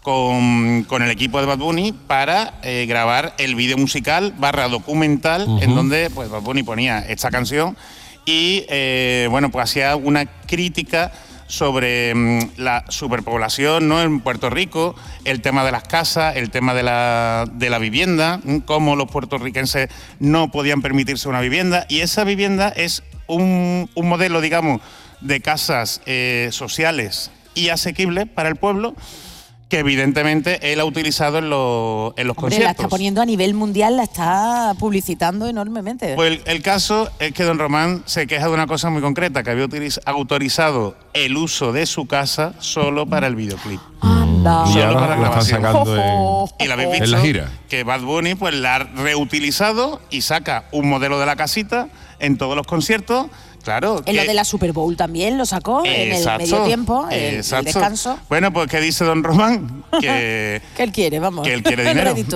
con, con el equipo de Bad Bunny para eh, grabar el vídeo musical barra documental en donde pues, Bad Bunny ponía esta canción y eh, bueno, pues hacía una crítica sobre mm, la superpoblación, ¿no?, en Puerto Rico, el tema de las casas, el tema de la, de la vivienda, mm, cómo los puertorriquenses no podían permitirse una vivienda, y esa vivienda es un, un modelo, digamos, de casas eh, sociales y asequibles para el pueblo, que evidentemente él ha utilizado en, los en los Hombre, la conciertos. está poniendo a nivel mundial, la está publicitando enormemente. Pues el, el caso es que don Román se queja de una cosa muy concreta, que había utiliz- autorizado el uso de su casa solo para el videoclip. Anda. Y Solo ahora para la están grabación. sacando en, Y la habéis en visto la gira. que Bad Bunny pues la ha reutilizado y saca un modelo de la casita en todos los conciertos. Claro. En lo que- de la Super Bowl también lo sacó, en el Exacto, medio tiempo, el, el exacto. descanso. Bueno, pues ¿qué dice don Román? Que Que él quiere, vamos. Que él quiere dinero. Rédito.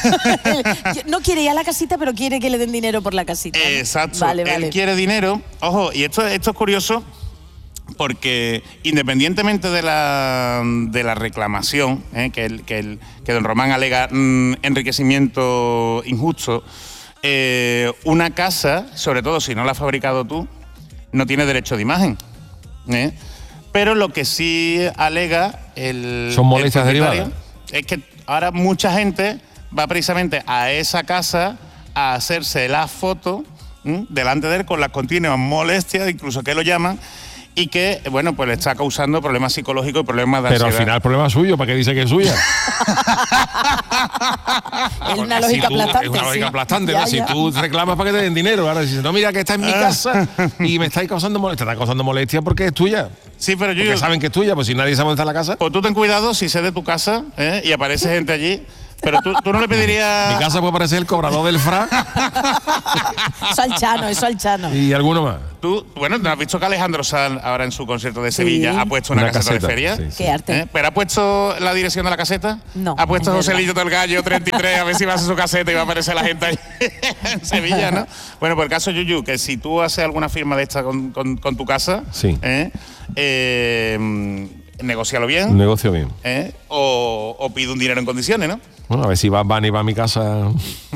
Él no quiere ir a la casita, pero quiere que le den dinero por la casita. ¿no? Exacto. Vale, Él vale. quiere dinero. Ojo, y esto, esto es curioso porque independientemente de la, de la reclamación, ¿eh? que, el, que, el, que don Román alega mm, enriquecimiento injusto, eh, una casa, sobre todo si no la has fabricado tú, no tiene derecho de imagen. ¿eh? Pero lo que sí alega el... Son molestias derivadas. Es que ahora mucha gente va precisamente a esa casa a hacerse la foto ¿m? delante de él con las continuas molestias, incluso que lo llaman, y que, bueno, pues le está causando problemas psicológicos y problemas de Pero ansiedad. al final el problema es suyo, ¿para qué dice que es suya? Es una lógica Si tú- aplastante. Es una lógica sí. aplastante, Ya, ¿no? Si ya. tú reclamas para que te den dinero, ahora dices, no, mira que está en mi casa y me estáis causando molestia. Te está causando molestia porque es tuya. Sí, pero yo... Porque saben que es tuya, pues si nadie sabe dónde está la casa. Pues tú ten cuidado si sé de tu casa ¿eh? y aparece gente allí, pero tú, tú no le pedirías... Mi casa puede parecer el cobrador del F R Eso al Chano, eso al Chano. A y alguno más. Tú, bueno, ¿no has visto que Alejandro Sanz ahora en su concierto de Sevilla Sí. ha puesto una, Una caseta, caseta, de feria? sí, sí. Qué arte. ¿Eh? ¿Pero ha puesto la dirección de la caseta? No, ¿Ha puesto es José verdad. Lillo del Gallo treinta y tres a ver si va a hacer su caseta y va a aparecer la gente ahí en Sevilla, ¿no? Bueno, por el caso Yuyu, que si tú haces alguna firma de esta con, con- con tu casa, Sí. ¿eh? Eh, negócialo bien, Un negocio bien. ¿eh? o, o pide un dinero en condiciones, ¿no? Bueno, a ver si va Bunny va a mi casa.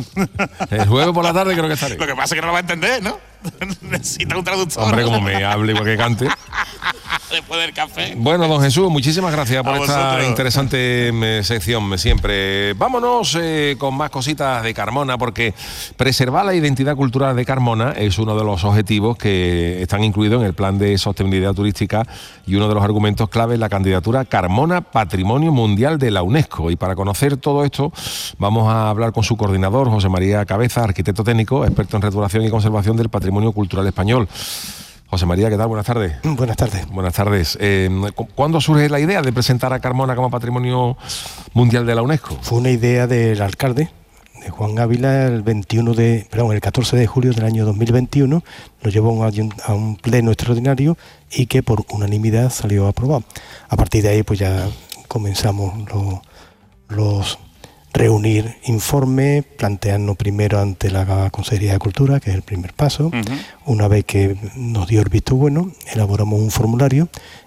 El jueves por la tarde creo que estaré. Lo que pasa es que no lo va a entender, ¿no? Necesita un traductor. Hombre, como me hable igual que cante. Después del café. Bueno, don Jesús, muchísimas gracias por A esta vosotros. interesante eh, sección me siempre. Vámonos eh, con más cositas de Carmona, porque preservar la identidad cultural de Carmona es uno de los objetivos que están incluidos en el Plan de Sostenibilidad Turística y uno de los argumentos clave es la candidatura Carmona Patrimonio Mundial de la UNESCO. Y para conocer todo esto, vamos a hablar con su coordinador, José María Cabeza, arquitecto técnico, experto en restauración y conservación del patrimonio cultural español. José María, ¿qué tal? Buenas tardes. Buenas tardes. Buenas tardes. Eh, ¿cu- ¿Cuándo surge la idea de presentar a Carmona como Patrimonio Mundial de la UNESCO? Fue una idea del alcalde, de Juan Ávila, el veintiuno de, perdón, el catorce de julio del año dos mil veintiuno, lo llevó a un, ayun- a un pleno extraordinario y que por unanimidad salió aprobado. A partir de ahí pues ya comenzamos lo- los reunir informes, plantearnos primero ante la Consejería de Cultura, que es el primer paso. Ujú. Una vez que nos dio el visto bueno, elaboramos un formulario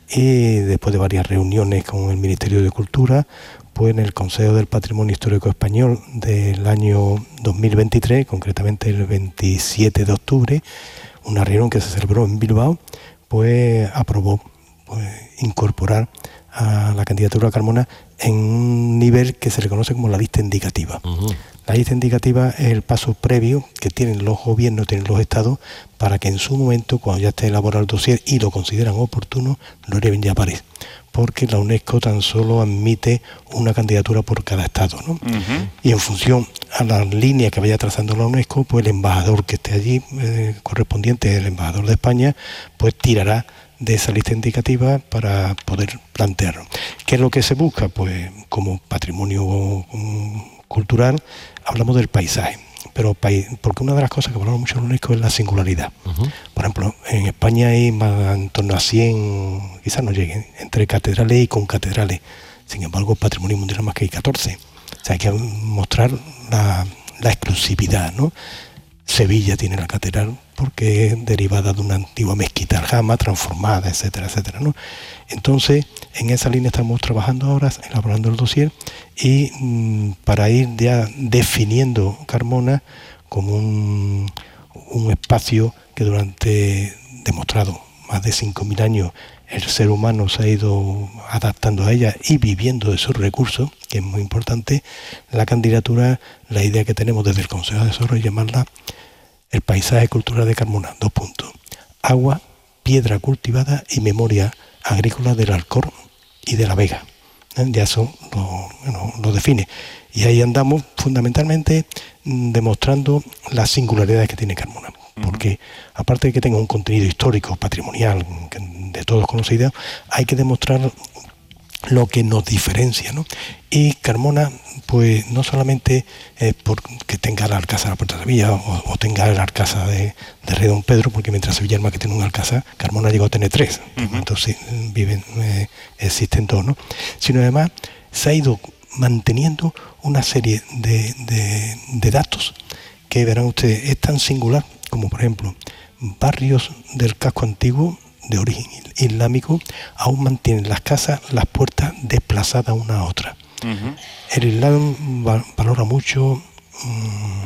y después de varias reuniones con el Ministerio de Cultura, pues en el Consejo del Patrimonio Histórico Español del año dos mil veintitrés, concretamente el veintisiete de octubre, una reunión que se celebró en Bilbao, pues aprobó pues, incorporar a la candidatura a Carmona en un nivel que se le conoce como la lista indicativa. Uh-huh. La lista indicativa es el paso previo que tienen los gobiernos, tienen los estados, para que en su momento, cuando ya esté elaborado el dossier y lo consideran oportuno, lo lleven ya a París. Porque la UNESCO tan solo admite una candidatura por cada estado, ¿no? Ujú. Y en función a la línea que vaya trazando la UNESCO, pues el embajador que esté allí, eh, correspondiente, el embajador de España, pues tirará de esa lista indicativa para poder plantearlo. ¿Qué es lo que se busca? Pues como patrimonio mm, cultural hablamos del paisaje, pero pai- porque una de las cosas que valora mucho la UNESCO es la singularidad. Uh-huh. Por ejemplo, en España hay más, en torno a cien, quizás no lleguen, entre catedrales y concatedrales. Sin embargo, patrimonio mundial más que hay catorce. O sea, hay que mostrar la, la exclusividad, ¿no? Sevilla tiene la catedral porque es derivada de una antigua mezquita aljama transformada, etcétera, etcétera, ¿no? Entonces, en esa línea estamos trabajando ahora, elaborando el dossier y mm, para ir ya definiendo Carmona como un, un espacio que durante, demostrado, más de cinco mil años, el ser humano se ha ido adaptando a ella y viviendo de sus recursos, que es muy importante. La candidatura, la idea que tenemos desde el Consejo de Asesores es llamarla el paisaje cultural de Carmona, dos puntos. Agua, piedra cultivada y memoria agrícola del Alcor y de la Vega. ¿Eh? Ya eso lo, lo, lo define. Y ahí andamos fundamentalmente mm, demostrando las singularidades que tiene Carmona. Porque aparte de que tenga un contenido histórico, patrimonial, que de todos conocido, hay que demostrar lo que nos diferencia, ¿no? Y Carmona, pues no solamente es porque tenga la Alcázar de Puerta de Sevilla o, o tenga el Alcázar de, de Rey Don Pedro, porque mientras Sevilla es más que tiene un Alcázar, Carmona llegó a tener tres, uh-huh. Entonces viven, eh, existen dos, ¿no? Sino además se ha ido manteniendo una serie de, de, de datos que verán ustedes, es tan singular como por ejemplo barrios del casco antiguo de origen islámico, aún mantienen las casas, las puertas desplazadas una a otra. Uh-huh. El Islam va, valora mucho mmm,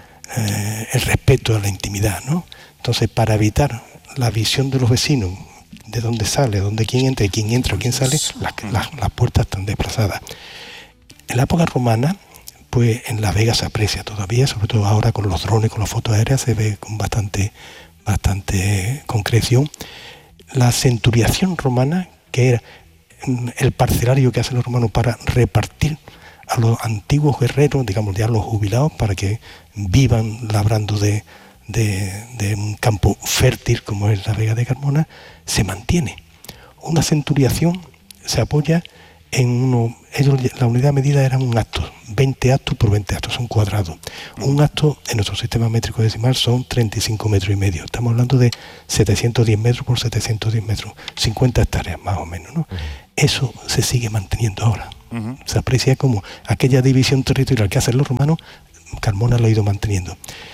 eh, el respeto a la intimidad, ¿no? Entonces, para evitar la visión de los vecinos, de dónde sale, dónde quién entra, y quién entra o quién sale, las, las, las puertas están desplazadas. En la época romana, pues en Las Vegas se aprecia todavía, sobre todo ahora con los drones, con las fotos aéreas, se ve con bastante, bastante concreción. La centuriación romana, que era el parcelario que hacen los romanos para repartir a los antiguos guerreros, digamos ya los jubilados, para que vivan labrando de, de, de un campo fértil como es la Vega de Carmona, se mantiene. Una centuriación se apoya en uno, ellos, la unidad de medida era un acto, veinte actos por veinte actos, son cuadrados. Un acto en nuestro sistema métrico decimal son treinta y cinco metros y medio. Estamos hablando de setecientos diez metros por setecientos diez metros, cincuenta hectáreas más o menos, ¿no? Uh-huh. Eso se sigue manteniendo ahora. Uh-huh. Se aprecia como aquella división territorial que hacen los romanos, Carmona lo ha ido manteniendo.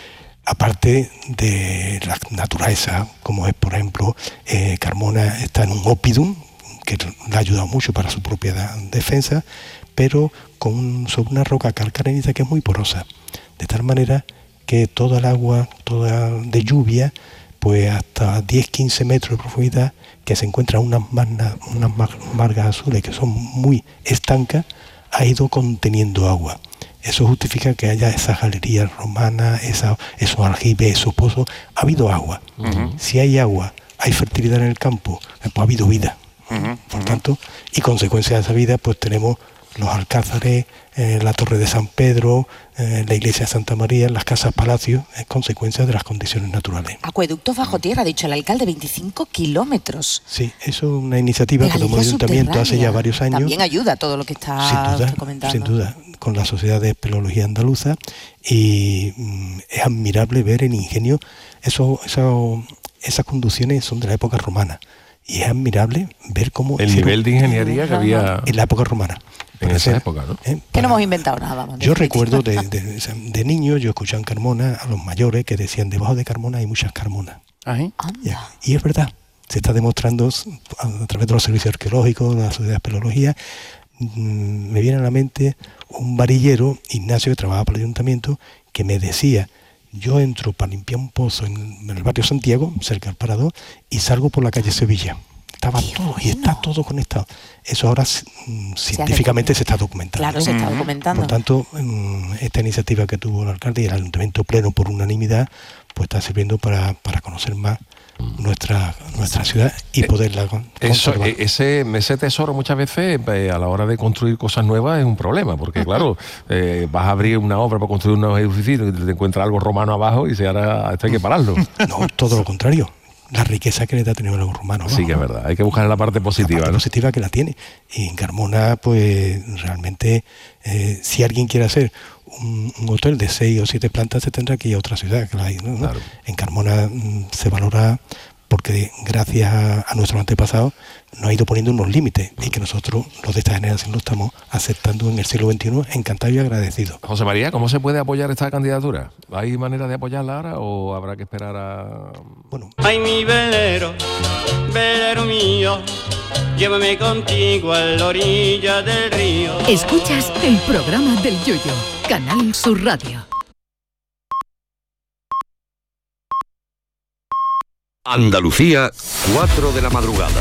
Aparte de la naturaleza, como es, por ejemplo, eh, Carmona está en un oppidum, que le ha ayudado mucho para su propia defensa, pero con un, sobre una roca calcarenita que es muy porosa, de tal manera que toda el agua, toda de lluvia, pues hasta diez a quince metros de profundidad, que se encuentran unas, magna, unas margas azules que son muy estancas, ha ido conteniendo agua. Eso justifica que haya esas galerías romanas, esa, esos aljibes, esos pozos. Ha habido agua. Uh-huh. Si hay agua, hay fertilidad en el campo, pues ha habido vida. Uh-huh. Por tanto, y consecuencia de esa vida, pues tenemos los alcázares, eh, la Torre de San Pedro, eh, la Iglesia de Santa María, las casas palacios, es consecuencia de las condiciones naturales. Acueductos bajo tierra, ha dicho el alcalde, veinticinco kilómetros. Sí, eso es una iniciativa que tomó el ayuntamiento hace ya varios años. También ayuda todo lo que está sin duda, comentando. Sin duda, con la Sociedad de Espeleología Andaluza, y mm, es admirable ver el ingenio. Eso, eso, esas conducciones son de la época romana. Y es admirable ver cómo... El nivel de ingeniería que había... En la época romana. En esa ser, época, ¿no? ¿eh? Que no hemos inventado nada. Vamos, yo recuerdo de, de, de niño, yo escuchaba en Carmona a los mayores que decían, debajo de Carmona hay muchas Carmonas. Ya. Y es verdad, se está demostrando a través de los servicios arqueológicos, de la Sociedad de Espeleología. Me viene a la mente un varillero, Ignacio, que trabajaba para el ayuntamiento, que me decía... Yo entro para limpiar un pozo en, en el barrio Santiago, cerca del Parador, y salgo por la calle Sevilla. Estaba Qué todo, bueno. y está todo conectado. Eso ahora mm, científicamente se está documentando. Claro, se está documentando. Por tanto, mm, esta iniciativa que tuvo el alcalde y el ayuntamiento pleno por unanimidad, pues está sirviendo para, para conocer más nuestra nuestra ciudad y poderla Eso, ese, ese tesoro muchas veces eh, a la hora de construir cosas nuevas es un problema, porque claro, eh, vas a abrir una obra para construir un nuevo edificio y te encuentras algo romano abajo y se hará, esto hay que pararlo. No, todo lo contrario. La riqueza que le da tener algo romano. Sí, que es verdad. Hay que buscar la parte positiva. La parte ¿no? positiva que la tiene. Y en Carmona, pues realmente, eh, si alguien quiere hacer un, un hotel de seis o siete plantas, se tendrá que ir a otra ciudad. Que la hay, ¿no? Claro. En Carmona mm, se valora porque gracias a, a nuestros antepasados nos ha ido poniendo unos límites y que nosotros, los de esta generación, lo estamos aceptando en el siglo veintiuno, encantados y agradecidos. José María, ¿cómo se puede apoyar esta candidatura? ¿Hay manera de apoyarla ahora o habrá que esperar a...? Bueno. Ay, mi velero, velero mío, llévame contigo a la orilla del río. Escuchas el programa del Yoyo, Canal Sur Radio. Andalucía, cuatro de la madrugada.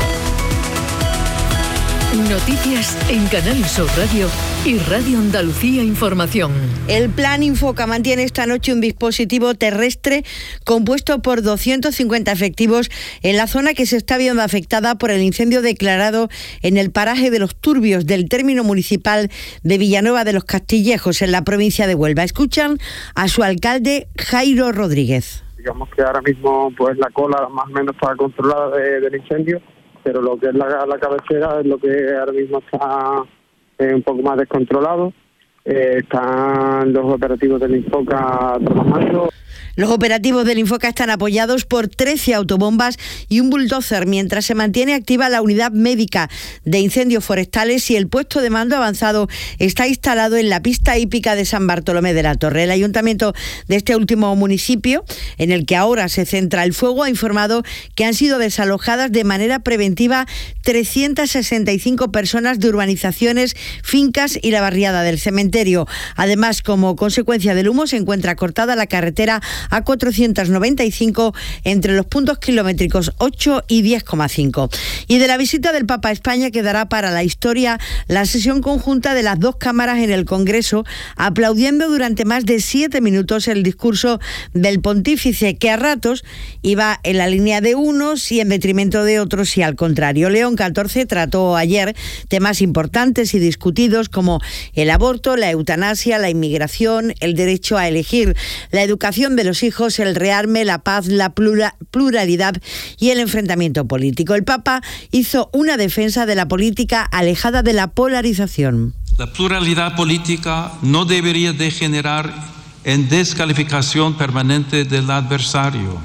Noticias en Canal Sur Radio y Radio Andalucía Información. El Plan Infoca mantiene esta noche un dispositivo terrestre compuesto por doscientos cincuenta efectivos en la zona que se está viendo afectada por el incendio declarado en el paraje de Los Turbios del término municipal de Villanueva de los Castillejos, en la provincia de Huelva. Escuchan a su alcalde, Jairo Rodríguez. Digamos que ahora mismo pues la cola más o menos está controlada de, del incendio, pero lo que es la, la cabecera es lo que ahora mismo está eh, un poco más descontrolado. Eh, están los operativos del Infoca trabajando. Los operativos del Infoca están apoyados por trece autobombas y un bulldozer, mientras se mantiene activa la unidad médica de incendios forestales y el puesto de mando avanzado está instalado en la pista hípica de San Bartolomé de la Torre. El ayuntamiento de este último municipio, en el que ahora se centra el fuego, ha informado que han sido desalojadas de manera preventiva trescientas sesenta y cinco personas de urbanizaciones, fincas y la barriada del cementerio. Además, como consecuencia del humo, se encuentra cortada la carretera A cuatrocientos noventa y cinco entre los puntos kilométricos ocho y diez coma cinco. Y de la visita del Papa a España quedará para la historia la sesión conjunta de las dos cámaras en el Congreso, aplaudiendo durante más de siete minutos el discurso del pontífice, que a ratos iba en la línea de unos y en detrimento de otros, y al contrario. León catorce trató ayer temas importantes y discutidos como el aborto, la eutanasia, la inmigración, el derecho a elegir, la educación de los hijos, el rearme, la paz, la plura, pluralidad y el enfrentamiento político. El Papa hizo una defensa de la política alejada de la polarización. La pluralidad política no debería degenerar en descalificación permanente del adversario.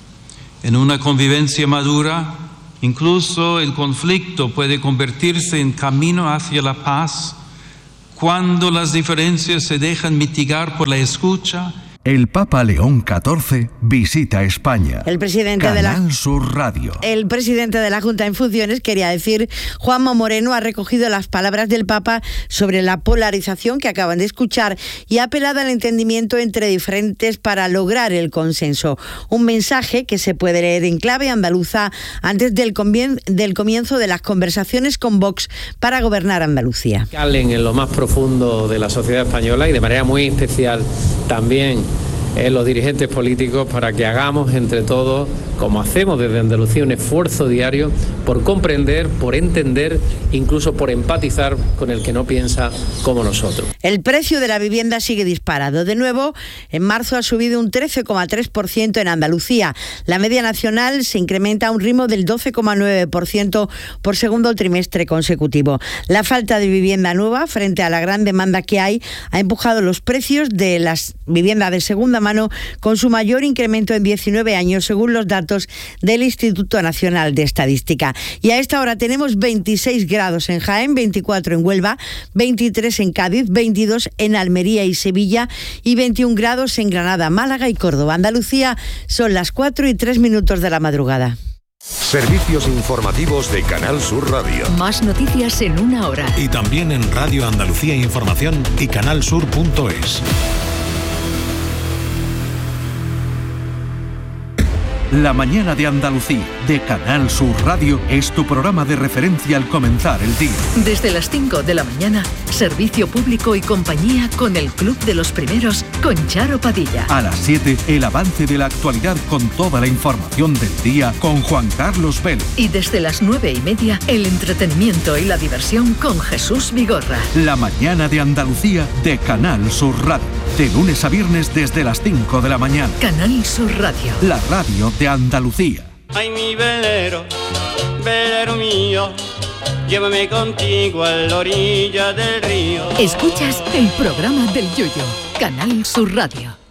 En una convivencia madura, incluso el conflicto puede convertirse en camino hacia la paz cuando las diferencias se dejan mitigar por la escucha. El Papa León catorce visita España. El presidente Canal de la Sur Radio. El presidente de la Junta en funciones, quería decir, Juanma Moreno, ha recogido las palabras del Papa sobre la polarización que acaban de escuchar y ha apelado al entendimiento entre diferentes para lograr el consenso. Un mensaje que se puede leer en clave andaluza antes del, comien- del comienzo de las conversaciones con Vox para gobernar Andalucía. Calen en lo más profundo de la sociedad española y de manera muy especial también en los dirigentes políticos, para que hagamos entre todos, como hacemos desde Andalucía, un esfuerzo diario por comprender, por entender, incluso por empatizar con el que no piensa como nosotros. El precio de la vivienda sigue disparado. De nuevo, en marzo ha subido un trece coma tres por ciento en Andalucía. La media nacional se incrementa a un ritmo del doce coma nueve por ciento por segundo trimestre consecutivo. La falta de vivienda nueva, frente a la gran demanda que hay, ha empujado los precios de las viviendas de segunda mano con su mayor incremento en diecinueve años, según los datos del Instituto Nacional de Estadística. Y a esta hora tenemos veintiséis grados en Jaén, veinticuatro en Huelva, veintitrés en Cádiz, veintidós en Almería y Sevilla y veintiún grados en Granada, Málaga y Córdoba. Andalucía, son las cuatro y tres minutos de la madrugada. Servicios informativos de Canal Sur Radio. Más noticias en una hora. Y también en Radio Andalucía Información y canalsur punto es. La mañana de Andalucía, de Canal Sur Radio, es tu programa de referencia al comenzar el día. Desde las cinco de la mañana, servicio público y compañía con el Club de los Primeros, con Charo Padilla. A las siete, el avance de la actualidad con toda la información del día con Juan Carlos Vélez. Y desde las nueve y media, el entretenimiento y la diversión con Jesús Vigorra. La mañana de Andalucía, de Canal Sur Radio. De lunes a viernes desde las cinco de la mañana. Canal Sur Radio. La radio de Andalucía. Ay, mi velero, velero mío, llévame contigo a la orilla del río. Escuchas el programa del Yoyo. Canal Sur Radio.